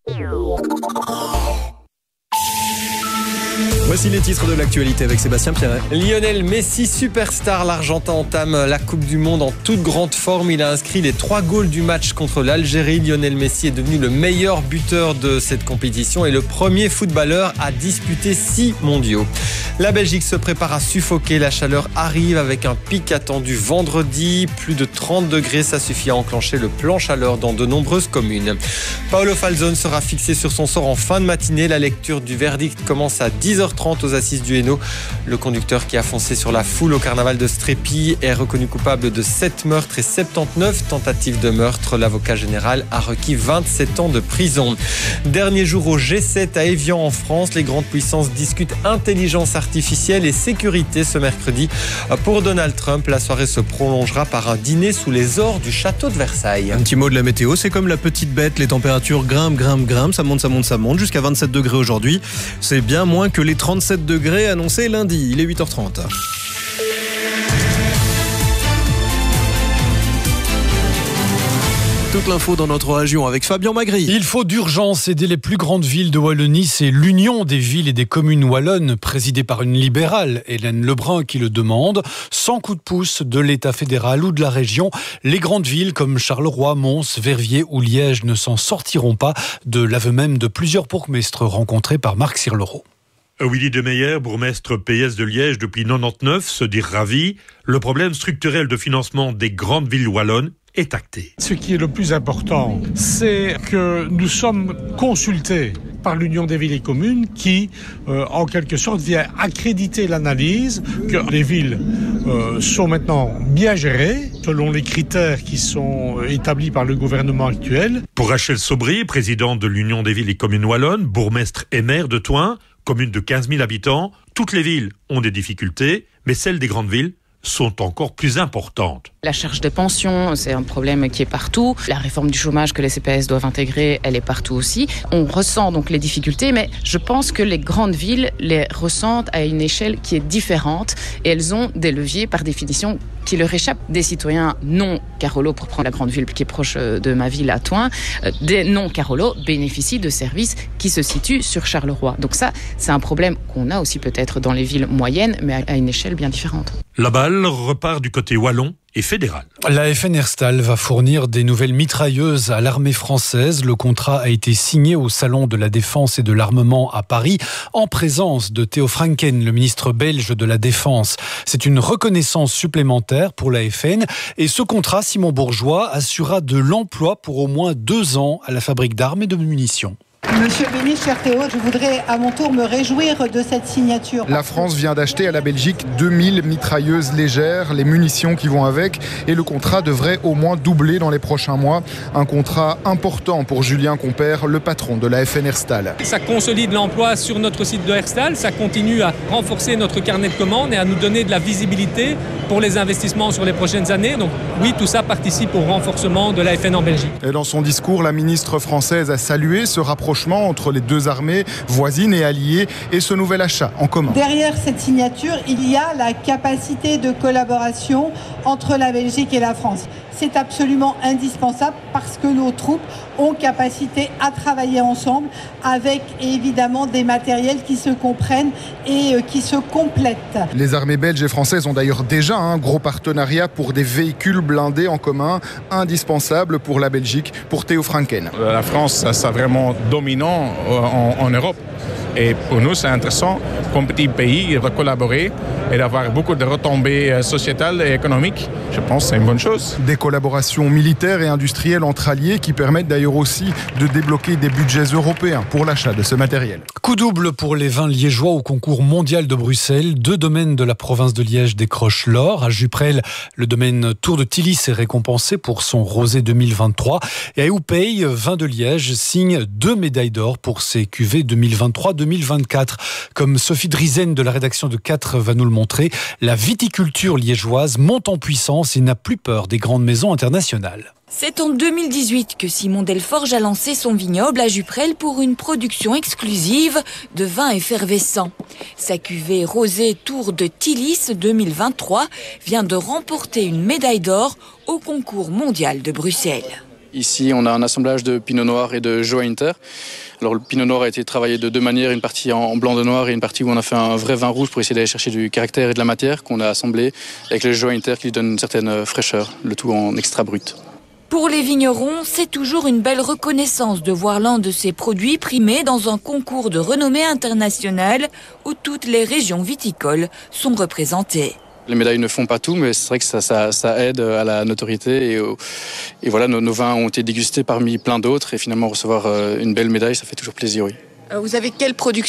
Voici les titres de l'actualité avec Sébastien Pierret. Lionel Messi, superstar, l'Argentin entame la Coupe du Monde en toute grande forme. Il a inscrit les 3 goals du match contre l'Algérie. Lionel Messi est devenu le meilleur buteur de cette compétition et le premier footballeur à disputer 6 mondiaux. La Belgique se prépare à suffoquer. La chaleur arrive avec un pic attendu vendredi. Plus de 30 degrés, ça suffit à enclencher le plan chaleur dans de nombreuses communes. Paolo Falzone sera fixé sur son sort en fin de matinée. La lecture du verdict commence à 10h30 aux assises du Hainaut. Le conducteur qui a foncé sur la foule au carnaval de Strépy est reconnu coupable de 7 meurtres et 79 tentatives de meurtre. L'avocat général a requis 27 ans de prison. Dernier jour au G7 à Évian en France. Les grandes puissances discutent intelligence artificielle et sécurité ce mercredi. Pour Donald Trump, la soirée se prolongera par un dîner sous les ors du château de Versailles. Un petit mot de la météo, c'est comme la petite bête, les températures grimpent, ça monte jusqu'à 27 degrés aujourd'hui. C'est bien moins que les 37 degrés annoncés lundi. Il est 8h30. Toute l'info dans notre région avec Fabien Magri. Il faut d'urgence aider les plus grandes villes de Wallonie. C'est l'Union des villes et des communes wallonnes, présidée par une libérale, Hélène Lebrun, qui le demande. Sans coup de pouce de l'État fédéral ou de la région, les grandes villes comme Charleroi, Mons, Verviers ou Liège ne s'en sortiront pas, de l'aveu même de plusieurs bourgmestres rencontrés par Marc Sirlereau. Willy Demeyer, bourgmestre PS de Liège depuis 99, se dit ravi. Le problème structurel de financement des grandes villes wallonnes est acté. Ce qui est le plus important, c'est que nous sommes consultés par l'Union des villes et communes qui, en quelque sorte, vient accréditer l'analyse que les villes sont maintenant bien gérées selon les critères qui sont établis par le gouvernement actuel. Pour Rachel Sobry, présidente de l'Union des villes et communes wallonnes, bourgmestre et maire de Thoin, commune de 15 000 habitants, toutes les villes ont des difficultés, mais celles des grandes villes sont encore plus importantes. La charge des pensions, c'est un problème qui est partout. La réforme du chômage que les CPS doivent intégrer, elle est partout aussi. On ressent donc les difficultés, mais je pense que les grandes villes les ressentent à une échelle qui est différente et elles ont des leviers par définition qui leur échappent. Des citoyens non Carolo, pour prendre la grande ville qui est proche de ma ville à Thoin, des non Carolo bénéficient de services qui se situent sur Charleroi. Donc ça, c'est un problème qu'on a aussi peut-être dans les villes moyennes, mais à une échelle bien différente. La balle repart du côté wallon et fédéral. La FN Herstal va fournir des nouvelles mitrailleuses à l'armée française. Le contrat a été signé au Salon de la Défense et de l'Armement à Paris, en présence de Theo Franken, le ministre belge de la Défense. C'est une reconnaissance supplémentaire pour la FN. Et ce contrat, Simon Bourgeois, assurera de l'emploi pour au moins 2 ans à la fabrique d'armes et de munitions. Monsieur le ministre, cher Théo, je voudrais à mon tour me réjouir de cette signature. La France vient d'acheter à la Belgique 2000 mitrailleuses légères, les munitions qui vont avec, et le contrat devrait au moins doubler dans les prochains mois. Un contrat important pour Julien Compère, le patron de la FN Herstal. Ça consolide l'emploi sur notre site de Herstal, ça continue à renforcer notre carnet de commandes et à nous donner de la visibilité pour les investissements sur les prochaines années. Donc oui, tout ça participe au renforcement de la FN en Belgique. Et dans son discours, la ministre française a salué ce rapprochement entre les deux armées voisines et alliées et ce nouvel achat en commun. Derrière cette signature, il y a la capacité de collaboration entre la Belgique et la France. C'est absolument indispensable parce que nos troupes ont capacité à travailler ensemble avec évidemment des matériels qui se comprennent et qui se complètent. Les armées belges et françaises ont d'ailleurs déjà un gros partenariat pour des véhicules blindés en commun, indispensable pour la Belgique, pour Theo Franken. La France, c'est vraiment dominant en Europe. Et pour nous, c'est intéressant, comme petit pays, de collaborer et d'avoir beaucoup de retombées sociétales et économiques. Je pense que c'est une bonne chose. Des collaborations militaires et industrielles entre alliés qui permettent d'ailleurs aussi de débloquer des budgets européens pour l'achat de ce matériel. Coup double pour les vins liégeois au concours mondial de Bruxelles. 2 domaines de la province de Liège décrochent l'or. À Juprel, le domaine Tour de Tilly est récompensé pour son rosé 2023. Et à Houpey, vin de Liège signe 2 médailles d'or pour ses cuvées 2023-2024. Comme Sophie Drizen de la rédaction de 4 va nous le montrer, la viticulture liégeoise monte en puissance et n'a plus peur des grandes maisons internationales. C'est en 2018 que Simon Delforge a lancé son vignoble à Juprel pour une production exclusive de vins effervescents. Sa cuvée rosée Tour de Tillis 2023 vient de remporter une médaille d'or au concours mondial de Bruxelles. Ici, on a un assemblage de pinot noir et de Jointer. Alors, le pinot noir a été travaillé de deux manières, une partie en blanc de noir et une partie où on a fait un vrai vin rouge pour essayer d'aller chercher du caractère et de la matière qu'on a assemblé avec le Jointer qui lui donne une certaine fraîcheur, le tout en extra brut. Pour les vignerons, c'est toujours une belle reconnaissance de voir l'un de ces produits primé dans un concours de renommée internationale où toutes les régions viticoles sont représentées. Les médailles ne font pas tout, mais c'est vrai que ça aide à la notoriété. Et voilà, nos vins ont été dégustés parmi plein d'autres. Et finalement, recevoir une belle médaille, ça fait toujours plaisir, oui. Vous avez quelle production ?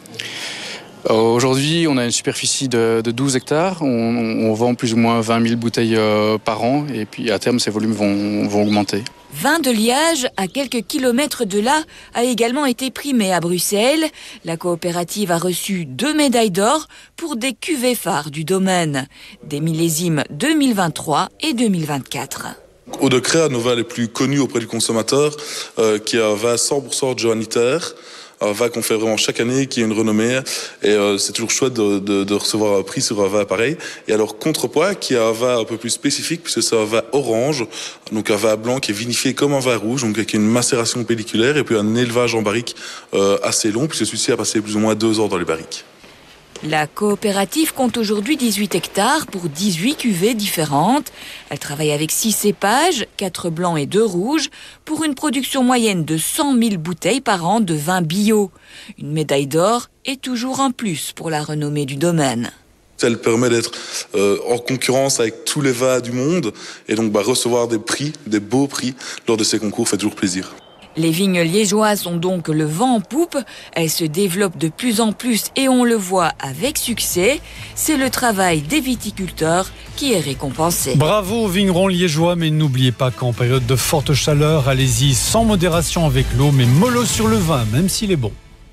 Aujourd'hui, on a une superficie de 12 hectares. On vend plus ou moins 20 000 bouteilles par an. Et puis, à terme, ces volumes vont augmenter. Vin de Liège, à quelques kilomètres de là, a également été primé à Bruxelles. La coopérative a reçu 2 médailles d'or pour des cuvées phares du domaine. Des millésimes 2023 et 2024. Eau de Crea, nos vins les plus connus auprès du consommateur, qui a un vin 100% Johanniter. Un vin qu'on fait vraiment chaque année, qui a une renommée, et c'est toujours chouette de recevoir un prix sur un vin pareil. Et alors Contrepoids, qui a un vin un peu plus spécifique, puisque c'est un vin orange, donc un vin blanc qui est vinifié comme un vin rouge, donc avec une macération pelliculaire, et puis un élevage en barrique assez long, puisque celui-ci a passé plus ou moins 2 ans dans les barriques. La coopérative compte aujourd'hui 18 hectares pour 18 cuvées différentes. Elle travaille avec 6 cépages, 4 blancs et 2 rouges, pour une production moyenne de 100 000 bouteilles par an de vin bio. Une médaille d'or est toujours un plus pour la renommée du domaine. Elle permet d'être en concurrence avec tous les vins du monde, et donc recevoir des prix, des beaux prix, lors de ces concours fait toujours plaisir. Les vignes liégeoises ont donc le vent en poupe, elles se développent de plus en plus et on le voit avec succès. C'est le travail des viticulteurs qui est récompensé. Bravo aux vignerons liégeois, mais n'oubliez pas qu'en période de forte chaleur, allez-y sans modération avec l'eau, mais mollo sur le vin, même s'il est bon.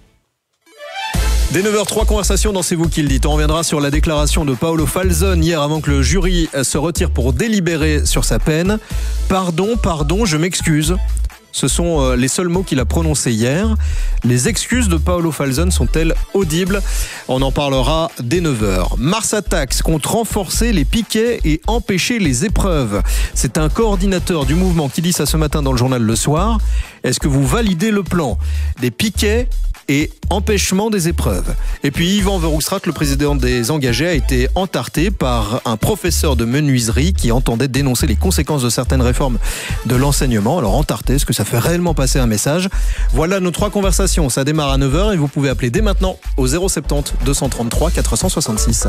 Dès 9h03, conversation dans C'est vous qui le dites. On reviendra sur la déclaration de Paolo Falzone hier avant que le jury se retire pour délibérer sur sa peine. Pardon, je m'excuse. Ce sont les seuls mots qu'il a prononcés hier. Les excuses de Paolo Falzone sont-elles audibles ? On en parlera dès 9h. Mars Attacks compte renforcer les piquets et empêcher les épreuves. C'est un coordinateur du mouvement qui dit ça ce matin dans le journal Le Soir. Est-ce que vous validez le plan ? Des piquets et empêchement des épreuves. Et puis Yvan Verhofstadt, le président des engagés, a été entarté par un professeur de menuiserie qui entendait dénoncer les conséquences de certaines réformes de l'enseignement. Alors entarté, est-ce que ça fait réellement passer un message ? Voilà nos 3 conversations, ça démarre à 9h et vous pouvez appeler dès maintenant au 070 233 466.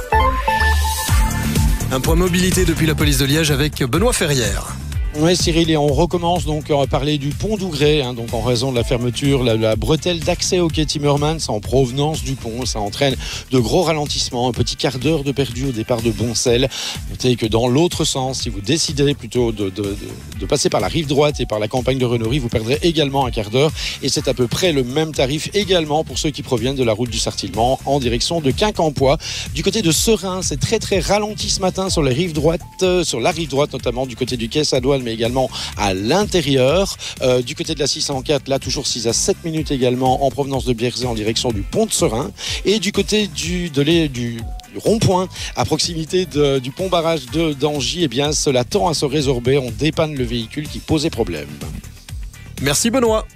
Un point mobilité depuis la police de Liège avec Benoît Ferrière. Oui Cyril, et on recommence donc à parler du pont d'Ougrée, donc en raison de la fermeture, la bretelle d'accès au quai Timmermans en provenance du pont, ça entraîne de gros ralentissements, un petit quart d'heure de perdu au départ de Boncel. Notez que dans l'autre sens, si vous décidez plutôt de passer par la rive droite et par la campagne de Renaury, vous perdrez également un quart d'heure, et c'est à peu près le même tarif également pour ceux qui proviennent de la route du Sartillement en direction de Quincampoix. Du côté de Serein, c'est très ralenti ce matin sur la rive droite notamment du côté du quai Sadoine, mais également à l'intérieur. Du côté de la 604, là toujours 6 à 7 minutes également en provenance de Bierzet en direction du pont de Serein. Et du côté du rond-point à proximité du pont barrage d'Angy, eh bien cela tend à se résorber. On dépanne le véhicule qui posait problème. Merci Benoît.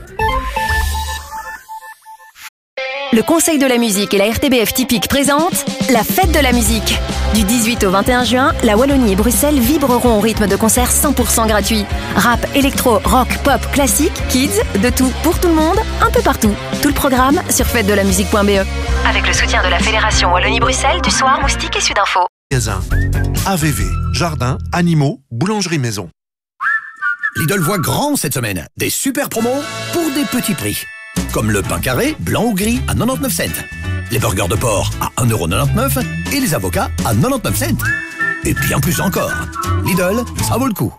Le Conseil de la musique et la RTBF Typique présentent la fête de la musique. Du 18 au 21 juin, la Wallonie et Bruxelles vibreront au rythme de concerts 100% gratuits. Rap, électro, rock, pop, classique, kids, de tout pour tout le monde, un peu partout. Tout le programme sur fêtedelamusique.be. Avec le soutien de la Fédération Wallonie-Bruxelles, du Soir, Moustique et Sudinfo. Magasin, AVV, jardin, animaux, boulangerie maison. Lidl voit grand cette semaine. Des super promos pour des petits prix. Comme le pain carré, blanc ou gris à 99 cents. Les burgers de porc à 1,99€ et les avocats à 99 cents. Et bien plus encore. Lidl, ça vaut le coup.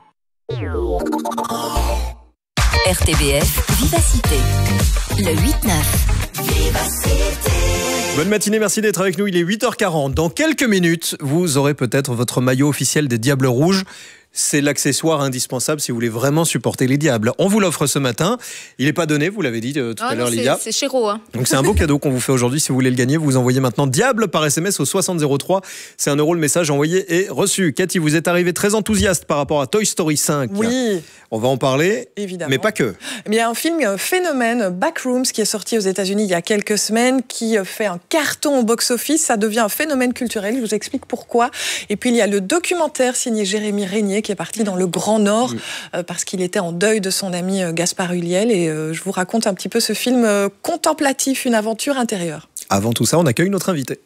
RTBF Vivacité. Le 8-9. Vivacité. Bonne matinée, merci d'être avec nous. Il est 8h40. Dans quelques minutes, vous aurez peut-être votre maillot officiel des Diables Rouges. c'est l'accessoire indispensable si vous voulez vraiment supporter les diables. On vous l'offre ce matin. Il n'est pas donné, vous l'avez dit tout à l'heure, Lilia. C'est chéro. Hein. Donc c'est un beau cadeau qu'on vous fait aujourd'hui. Si vous voulez le gagner, vous envoyez maintenant Diable par SMS au 6003. C'est 1 € le message envoyé et reçu. Cathy, vous êtes arrivée très enthousiaste par rapport à Toy Story 5. Oui. On va en parler, évidemment. Mais pas que. Il y a un film phénomène, Backrooms, qui est sorti aux États-Unis il y a quelques semaines, qui fait un carton au box-office. Ça devient un phénomène culturel. Je vous explique pourquoi. Et puis il y a le documentaire signé Jérémy Régnier qui est parti dans le Grand Nord parce qu'il était en deuil de son ami Gaspard Ulliel. Et je vous raconte un petit peu ce film contemplatif, une aventure intérieure. Avant tout ça, on accueille notre invité.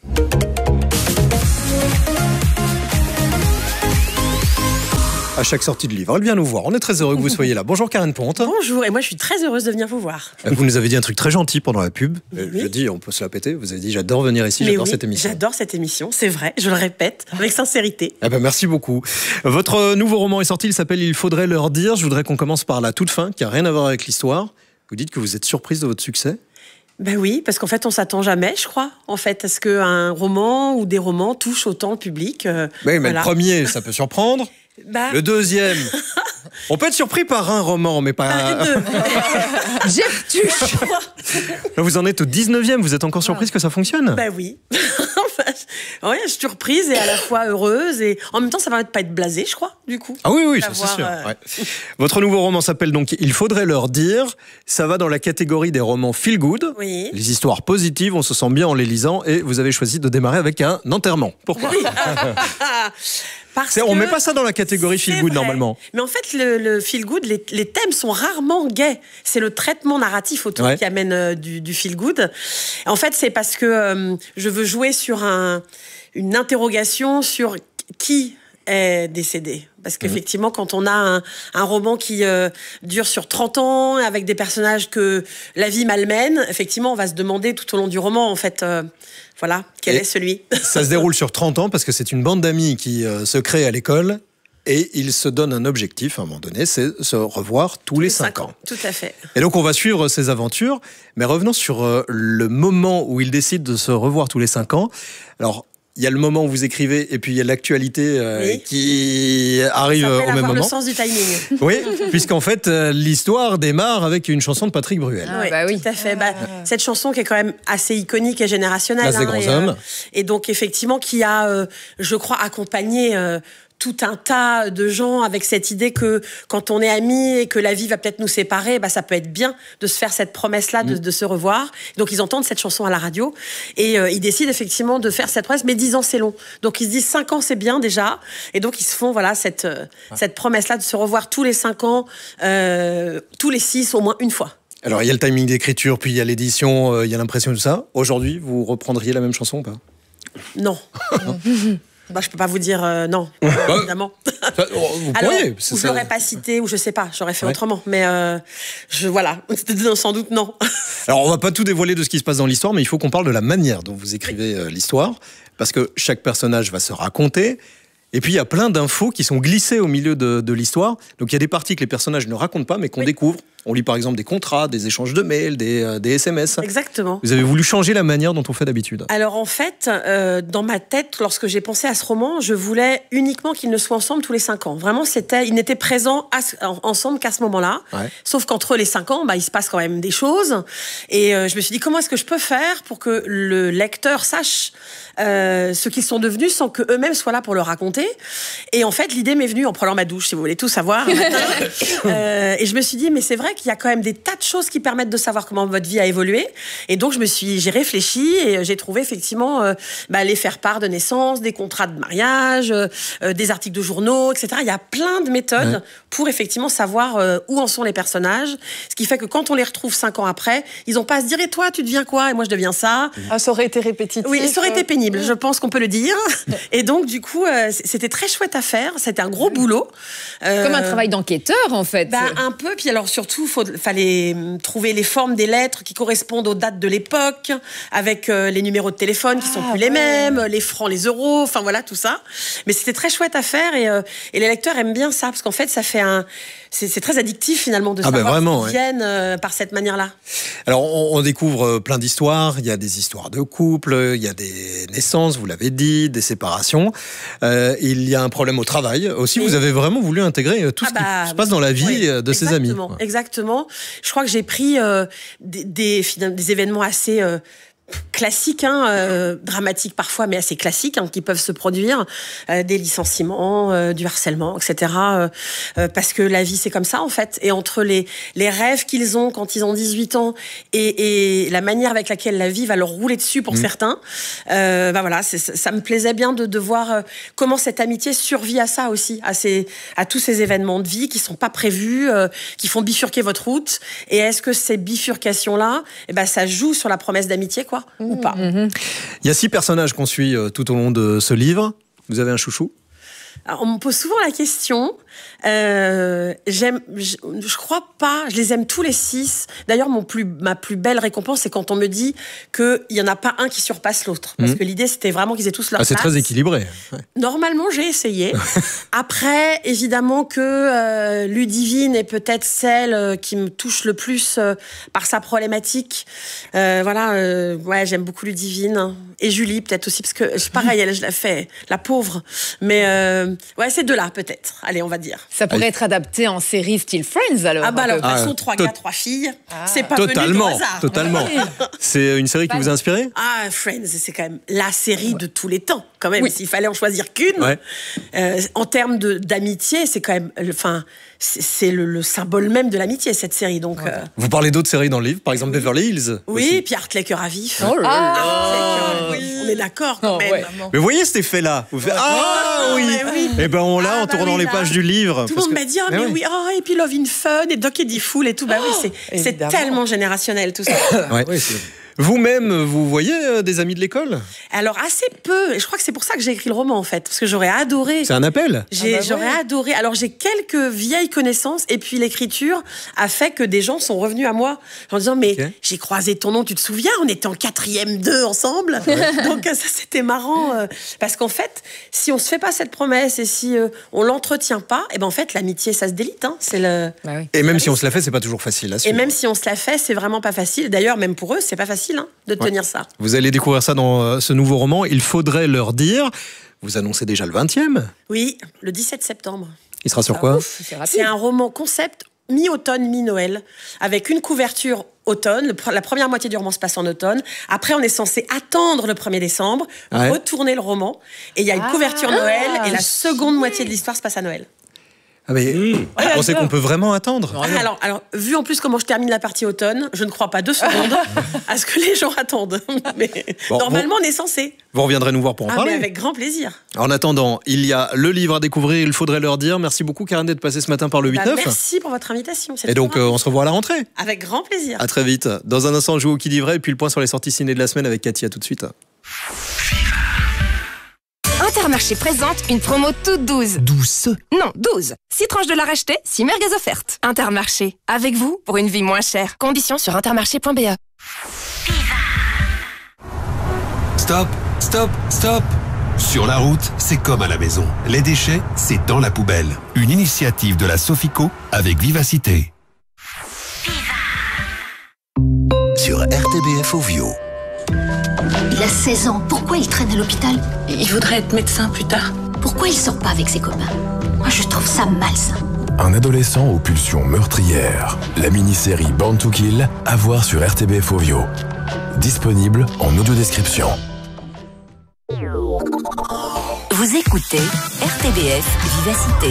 À chaque sortie de livre, elle vient nous voir. On est très heureux que vous soyez là. Bonjour Karen Ponte. Bonjour, et moi je suis très heureuse de venir vous voir. Vous nous avez dit un truc très gentil pendant la pub. Oui. Je dis, on peut se la péter. Vous avez dit, j'adore venir ici, j'adore cette émission. J'adore cette émission, c'est vrai, je le répète, avec sincérité. Merci beaucoup. Votre nouveau roman est sorti, il s'appelle Il faudrait leur dire. Je voudrais qu'on commence par la toute fin, qui n'a rien à voir avec l'histoire. Vous dites que vous êtes surprise de votre succès. Ben oui, parce qu'en fait, on s'attend jamais, je crois, en fait, à ce qu'un roman ou des romans touchent autant le public. Oui, mais le premier, ça peut surprendre. Le deuxième, on peut être surpris par un roman, mais pas... Vous en êtes au 19e, vous êtes encore surprise que ça fonctionne? Ben oui. Ouais, je suis surprise et à la fois heureuse, et en même temps, ça va pas être blasé, je crois, du coup. Ah oui, ça c'est sûr. Ouais. Votre nouveau roman s'appelle donc Il faudrait leur dire. Ça va dans la catégorie des romans feel good. Oui. Les histoires positives, on se sent bien en les lisant, et vous avez choisi de démarrer avec un enterrement. Pourquoi? On met pas ça dans la catégorie feel good normalement. Mais en fait, le feel good, les thèmes sont rarement gays. C'est le traitement narratif autour qui amène du feel good. En fait, c'est parce que je veux jouer sur une interrogation sur qui est décédé. Parce qu'effectivement, quand on a un roman qui dure sur 30 ans, avec des personnages que la vie malmène, effectivement, on va se demander tout au long du roman, en fait, quel est celui. Ça se déroule sur 30 ans, parce que c'est une bande d'amis qui se crée à l'école, et ils se donnent un objectif, à un moment donné, c'est se revoir tous les 5 ans. Tout à fait. Et donc, on va suivre ces aventures, mais revenons sur le moment où ils décident de se revoir tous les 5 ans. Alors, il y a le moment où vous écrivez et puis il y a l'actualité qui arrive au même moment. Le sens du timing. Oui, puisqu'en fait, l'histoire démarre avec une chanson de Patrick Bruel. Oui, tout à fait. Cette chanson qui est quand même assez iconique et générationnelle. Place des grands hommes. Et donc, effectivement, qui a, je crois, accompagné... tout un tas de gens avec cette idée que quand on est amis et que la vie va peut-être nous séparer, ça peut être bien de se faire cette promesse-là de se revoir. Donc ils entendent cette chanson à la radio et ils décident effectivement de faire cette promesse, mais 10 ans c'est long. Donc ils se disent 5 ans c'est bien déjà, et donc ils se font cette promesse-là de se revoir tous les 5 ans, tous les 6 au moins une fois. Alors il y a le timing d'écriture, puis il y a l'édition, il y a l'impression de tout ça. Aujourd'hui, vous reprendriez la même chanson ou pas? Non. Je peux pas vous dire non, évidemment. Vous alors, pourriez, ou je l'aurais pas cité, ou je sais pas, j'aurais fait autrement. Mais sans doute non. Alors on va pas tout dévoiler de ce qui se passe dans l'histoire, mais il faut qu'on parle de la manière dont vous écrivez l'histoire, parce que chaque personnage va se raconter. Et puis il y a plein d'infos qui sont glissées au milieu de l'histoire. Donc il y a des parties que les personnages ne racontent pas, mais qu'on découvre. On lit par exemple des contrats, des échanges de mails, des SMS. Exactement. Vous avez voulu changer la manière dont on fait d'habitude. Alors en fait, dans ma tête, lorsque j'ai pensé à ce roman, je voulais uniquement qu'ils ne soient ensemble tous les 5 ans. Vraiment, ils n'étaient présents ensemble qu'à ce moment-là. Ouais. Sauf qu'entre les 5 ans, il se passe quand même des choses. Et je me suis dit, comment est-ce que je peux faire pour que le lecteur sache ce qu'ils sont devenus sans qu'eux-mêmes soient là pour le raconter. Et en fait, l'idée m'est venue en prenant ma douche, si vous voulez tout savoir. Et je me suis dit, mais c'est vrai qu'il y a quand même des tas de choses qui permettent de savoir comment votre vie a évolué. Et donc, j'ai réfléchi et j'ai trouvé effectivement les faire-part de naissance, des contrats de mariage, des articles de journaux, etc. Il y a plein de méthodes pour effectivement savoir où en sont les personnages. Ce qui fait que quand on les retrouve 5 ans après, ils n'ont pas à se dire, et toi, tu deviens quoi? Et moi, je deviens ça. Ça aurait été répétitif. Oui, ça aurait été pénible, je pense qu'on peut le dire. Et donc, du coup, c'était très chouette à faire. C'était un gros boulot. Comme un travail d'enquêteur, en fait. Un peu. Puis alors, surtout, surtout, fallait trouver les formes des lettres qui correspondent aux dates de l'époque, avec les numéros de téléphone qui sont plus les mêmes, les francs, les euros, enfin voilà, tout ça. Mais c'était très chouette à faire et les lecteurs aiment bien ça, parce qu'en fait, ça fait c'est très addictif finalement de savoir qu'ils viennent par cette manière-là. Alors, on découvre plein d'histoires. Il y a des histoires de couple, il y a des naissances, vous l'avez dit, des séparations. Il y a un problème au travail aussi. Vous avez vraiment voulu intégrer tout ce qui se passe dans la vie de ses amis. Exactement. Je crois que j'ai pris des événements assez classiques, dramatiques parfois, mais assez classiques, qui peuvent se produire, des licenciements, du harcèlement, etc. Parce que la vie, c'est comme ça, en fait. Et entre les rêves qu'ils ont quand ils ont 18 ans et la manière avec laquelle la vie va leur rouler dessus pour certains, voilà, ça me plaisait bien de voir comment cette amitié survit à ça aussi, à tous ces événements de vie qui sont pas prévus, qui font bifurquer votre route. Et est-ce que ces bifurcations-là, ça joue sur la promesse d'amitié, quoi, ou pas? Il y a 6 personnages qu'on suit tout au long de ce livre. Vous avez un chouchou? Alors, on me pose souvent la question. Je crois pas. Je les aime tous les 6. D'ailleurs, ma plus belle récompense, c'est quand on me dit qu'il y en a pas un qui surpasse l'autre. Parce que l'idée, c'était vraiment qu'ils aient tous leur place. C'est très équilibré. Ouais. Normalement, j'ai essayé. Après, évidemment que Ludivine est peut-être celle qui me touche le plus par sa problématique. Ouais, j'aime beaucoup Ludivine. Et Julie, peut-être aussi, parce que pareil, elle, je la fais, la pauvre. Mais ouais, ces deux-là, peut-être. Allez, on va dire. Ça pourrait être adapté en série style Friends, alors. Ah bah alors, passons 3 gars, 3 filles. C'est pas venu de hasard. Totalement. C'est une série qui vous a inspiré? Ah, Friends, c'est quand même la série de tous les temps, quand même. S'il fallait en choisir qu'une. Ouais. En termes d'amitié, c'est quand même... Enfin, c'est le symbole même de l'amitié, cette série. Donc, Vous parlez d'autres séries dans le livre, par exemple Beverly Hills. Oui, puis Art Laker à vif. Oh là là. On est d'accord, quand même. Mais vous voyez cet effet-là? Vous faites, oui. Et ben on l'a en tournant les pages du livre. Tout le monde m'a dit et puis Love in Fun et Doc Eddie Fool et tout. Bah oui, c'est tellement générationnel tout ça. Vous-même, vous voyez des amis de l'école? Alors assez peu. Et je crois que c'est pour ça que j'ai écrit le roman en fait, parce que j'aurais adoré. C'est un appel. J'aurais adoré. Alors j'ai quelques vieilles connaissances et puis l'écriture a fait que des gens sont revenus à moi en disant j'ai croisé ton nom, tu te souviens? On était en 4e 2 ensemble. Donc ça c'était marrant parce qu'en fait, si on se fait pas cette promesse et si on l'entretient pas, et ben en fait l'amitié ça se délite. C'est le. Et même si on se la fait, c'est pas toujours facile à suivre. Et même si on se la fait, c'est vraiment pas facile. D'ailleurs, même pour eux, c'est pas facile. De tenir ça. Vous allez découvrir ça dans ce nouveau roman. Il faudrait leur dire. Vous annoncez déjà le 20e? Oui, le 17 septembre. Il sera sur quoi? C'est un roman concept mi-automne, mi-Noël, avec une couverture automne. La première moitié du roman se passe en automne. Après, on est censé attendre le 1er décembre, retourner le roman. Et il y a une couverture Noël, et la seconde moitié de l'histoire se passe à Noël. Ah mais vous pensez qu'on peut vraiment attendre? Alors, vu en plus comment je termine la partie automne, je ne crois pas 2 secondes à ce que les gens attendent. Mais normalement, on est censé. Vous reviendrez nous voir pour en parler. Mais avec grand plaisir. En attendant, il y a le livre à découvrir, il faudrait leur dire. Merci beaucoup, Karen, d'être passée ce matin par le 8-9. Merci pour votre invitation. Et donc, on se revoit à la rentrée. Avec grand plaisir. À très vite. Dans un instant, on joue au qui dit vrai, et puis le point sur les sorties ciné de la semaine avec Cathy. À tout de suite. Intermarché présente une promo toute douce. Douce? Non, 12. 6 tranches de la rachetée, 6 merguez offertes. Intermarché, avec vous pour une vie moins chère. Conditions sur intermarché.be. Stop, stop, stop. Sur la route, c'est comme à la maison. Les déchets, c'est dans la poubelle. Une initiative de la Sofico avec Vivacité. Sur RTBF Ovio. Il a 16 ans. Pourquoi il traîne à l'hôpital? Il voudrait être médecin plus tard. Pourquoi il sort pas avec ses copains? Moi, je trouve ça malsain. Un adolescent aux pulsions meurtrières. La mini-série Born to Kill, à voir sur RTBF Ovio. Disponible en audio-description. Vous écoutez RTBF Vivacité.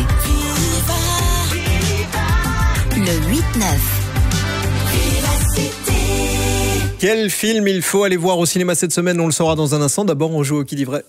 Le 8-9. Quel film il faut aller voir au cinéma cette semaine? On le saura dans un instant. D'abord, on joue au qui dit vrai.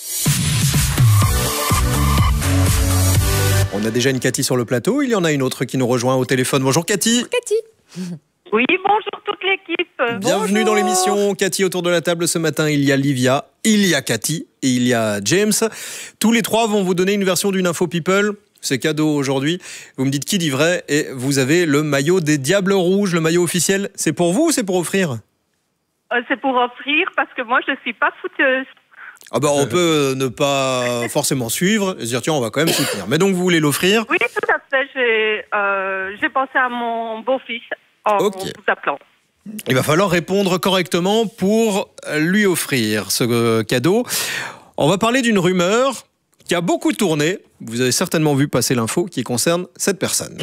On a déjà une Cathy sur le plateau. Il y en a une autre qui nous rejoint au téléphone. Bonjour Cathy. Cathy. Oui, bonjour toute l'équipe. Bienvenue dans l'émission. Cathy, autour de la table ce matin, il y a Livia, il y a Cathy et il y a James. Tous les trois vont vous donner une version d'une info people C'est cadeau aujourd'hui. Vous me dites qui dit vrai et vous avez le maillot des Diables Rouges, le maillot officiel. C'est pour vous ou c'est pour offrir ? C'est pour offrir parce que moi, je ne suis pas footeuse. Ah bah, on peut ne pas forcément suivre et se dire tiens, on va quand même soutenir. Mais donc vous voulez l'offrir ? Oui, tout à fait. J'ai pensé à mon beau-fils en vous appelant. Il va falloir répondre correctement pour lui offrir ce cadeau. On va parler d'une rumeur qui a beaucoup tourné. Vous avez certainement vu passer l'info qui concerne cette personne.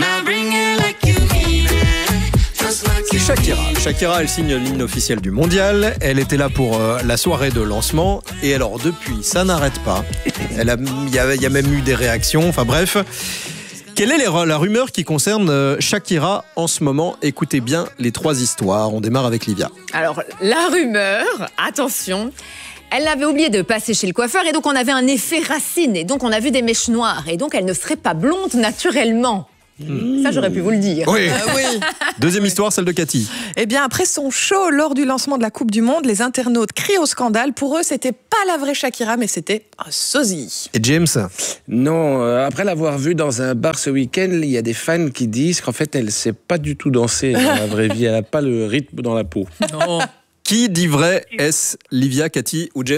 C'est Shakira. Shakira, elle signe l'hymne officiel du mondial. Elle était là pour la soirée de lancement. Et alors, depuis, ça n'arrête pas. Il y a même eu des réactions. Enfin bref. Quelle est la rumeur qui concerne Shakira en ce moment ? Écoutez bien les 3 histoires. On démarre avec Livia. Alors, la rumeur, attention, elle avait oublié de passer chez le coiffeur et donc on avait un effet racine et donc on a vu des mèches noires et donc elle ne serait pas blonde naturellement. Ça, j'aurais pu vous le dire. Oui. Deuxième histoire, celle de Cathy. Eh bien, après son show lors du lancement de la Coupe du Monde, les internautes crient au scandale. Pour eux, c'était pas la vraie Shakira, mais c'était un sosie. Et James ? Non, après l'avoir vue dans un bar ce week-end, il y a des fans qui disent qu'en fait, elle ne sait pas du tout danser dans la vraie vie. Elle n'a pas le rythme dans la peau. Non. Qui dit vrai ? Est-ce Livia, Cathy ou James ?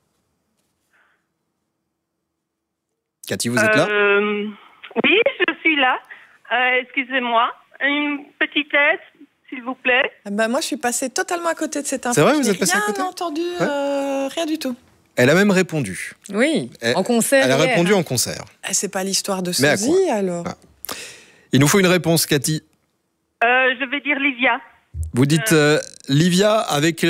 Cathy, vous êtes là ? Oui, je suis là. Excusez-moi. Une petite aide, s'il vous plaît. Moi, je suis passée totalement à côté de cette info. C'est vrai, vous êtes passée à côté ? Rien entendu, rien du tout. Elle a même répondu. Oui, en concert. Elle a répondu en concert. C'est pas l'histoire de Mais à sosie, quoi ? alors. Il nous faut une réponse, Cathy. Je vais dire Livia. Vous dites Livia avec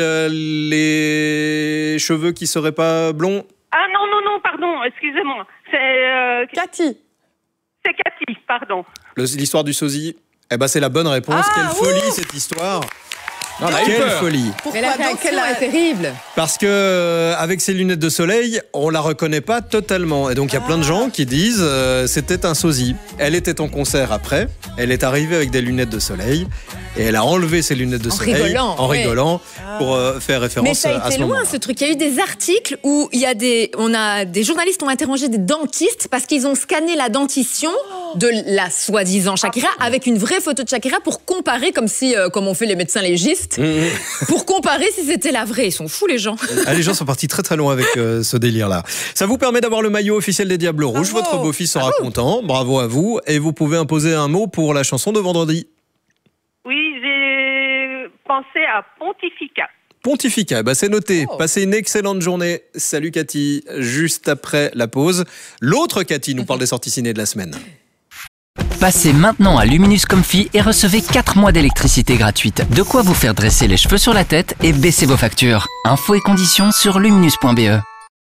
les cheveux qui seraient pas blonds ? Ah non, pardon, excusez-moi. C'est Cathy. C'est Cathy, pardon. L'histoire du sosie, c'est la bonne réponse. Quelle folie cette histoire. Quelle folie. Mais la réaction est terrible. Parce que avec ses lunettes de soleil, on la reconnaît pas totalement. Et donc il y a plein de gens qui disent c'était un sosie. Elle était en concert après, elle est arrivée avec des lunettes de soleil et elle a enlevé ses lunettes de soleil en rigolant pour faire référence à ce moment. Mais ça a été loin ce truc. Il y a eu des articles où des journalistes ont interrogé des dentistes parce qu'ils ont scanné la dentition de la soi-disant Shakira avec une vraie photo de Shakira pour comparer comme on fait les médecins légistes. Pour comparer si c'était la vraie. Ils sont fous les gens. Les gens sont partis très très loin avec ce délire-là. Ça vous permet d'avoir le maillot officiel des Diables Rouges. Votre beau-fils sera content. Bravo à vous. Et vous pouvez imposer un mot pour la chanson de vendredi. Oui, j'ai pensé à Pontificat. Pontificat, c'est noté. Passez une excellente journée. Salut Cathy. Juste après la pause, l'autre Cathy nous parle des sorties ciné de la semaine. Passez maintenant à Luminous Comfy et recevez 4 mois d'électricité gratuite. De quoi vous faire dresser les cheveux sur la tête et baisser vos factures. Infos et conditions sur luminous.be.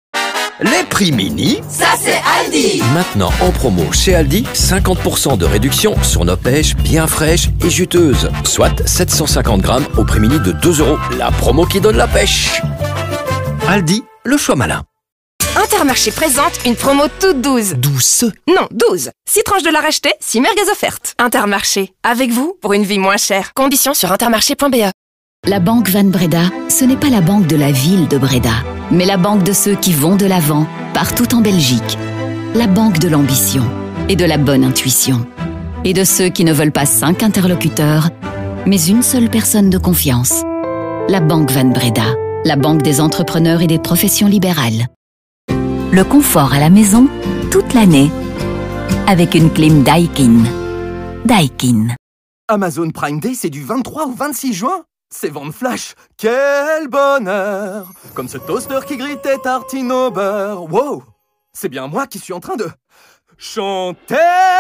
Les prix mini, ça c'est Aldi. Maintenant en promo chez Aldi, 50% de réduction sur nos pêches bien fraîches et juteuses. Soit 750 grammes au prix mini de 2 €. La promo qui donne la pêche. Aldi, le choix malin. Intermarché présente une promo toute douce. Douce ? Non, 12. 6 tranches de la racheter, 6 merguez offertes. Intermarché, avec vous pour une vie moins chère. Conditions sur intermarché.be. La banque Van Breda, ce n'est pas la banque de la ville de Breda, mais la banque de ceux qui vont de l'avant, partout en Belgique. La banque de l'ambition et de la bonne intuition. Et de ceux qui ne veulent pas 5 interlocuteurs, mais une seule personne de confiance. La banque Van Breda, la banque des entrepreneurs et des professions libérales. Le confort à la maison, toute l'année, avec une clim Daikin. Daikin. Amazon Prime Day, c'est du 23 au 26 juin. C'est vente flash. Quel bonheur! Comme ce toaster qui grille tes tartines au beurre. Wow! C'est bien moi qui suis en train de chanter.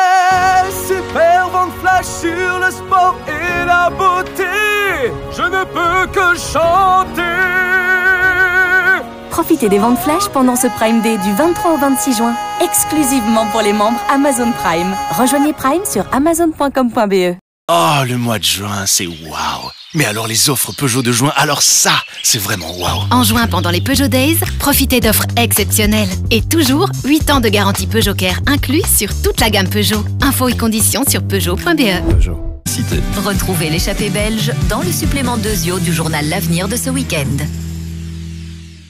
Super vente flash sur le sport et la beauté. Je ne peux que chanter. Profitez des ventes flash pendant ce Prime Day du 23 au 26 juin, exclusivement pour les membres Amazon Prime. Rejoignez Prime sur amazon.com.be. Oh, le mois de juin, c'est waouh! Mais alors les offres Peugeot de juin, alors ça, c'est vraiment waouh! En juin, pendant les Peugeot Days, profitez d'offres exceptionnelles. Et toujours, 8 ans de garantie Peugeot Care inclus sur toute la gamme Peugeot. Infos et conditions sur Peugeot.be. Peugeot. Cité. Retrouvez l'échappée belge dans le supplément 2 du journal L'Avenir de ce week-end.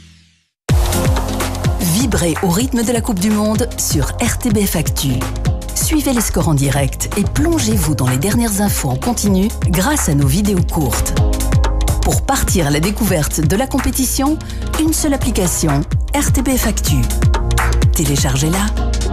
Vibrez au rythme de la Coupe du Monde sur RTBF Actu. Suivez les scores en direct et plongez-vous dans les dernières infos en continu grâce à nos vidéos courtes. Pour partir à la découverte de la compétition, une seule application, RTBF Actu. Téléchargez-la.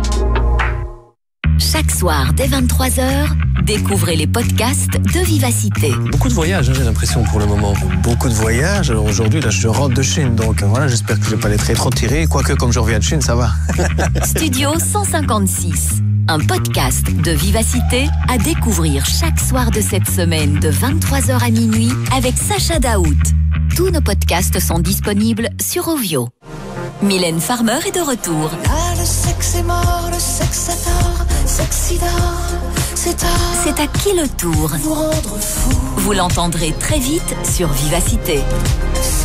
Chaque soir, dès 23h, découvrez les podcasts de Vivacité. Beaucoup de voyages, j'ai l'impression, pour le moment. Beaucoup de voyages. Alors aujourd'hui, là, je rentre de Chine, donc voilà, j'espère que je vais pas être trop tiré. Quoique, comme je reviens de Chine, ça va. Studio 156, un podcast de Vivacité à découvrir chaque soir de cette semaine de 23h à minuit avec Sacha Daout. Tous nos podcasts sont disponibles sur Ovio. Mylène Farmer est de retour. Là, le sexe est mort, le sexe adore, sexidore, c'est à qui le tour? Vous rendre fou. Vous l'entendrez très vite sur Vivacité.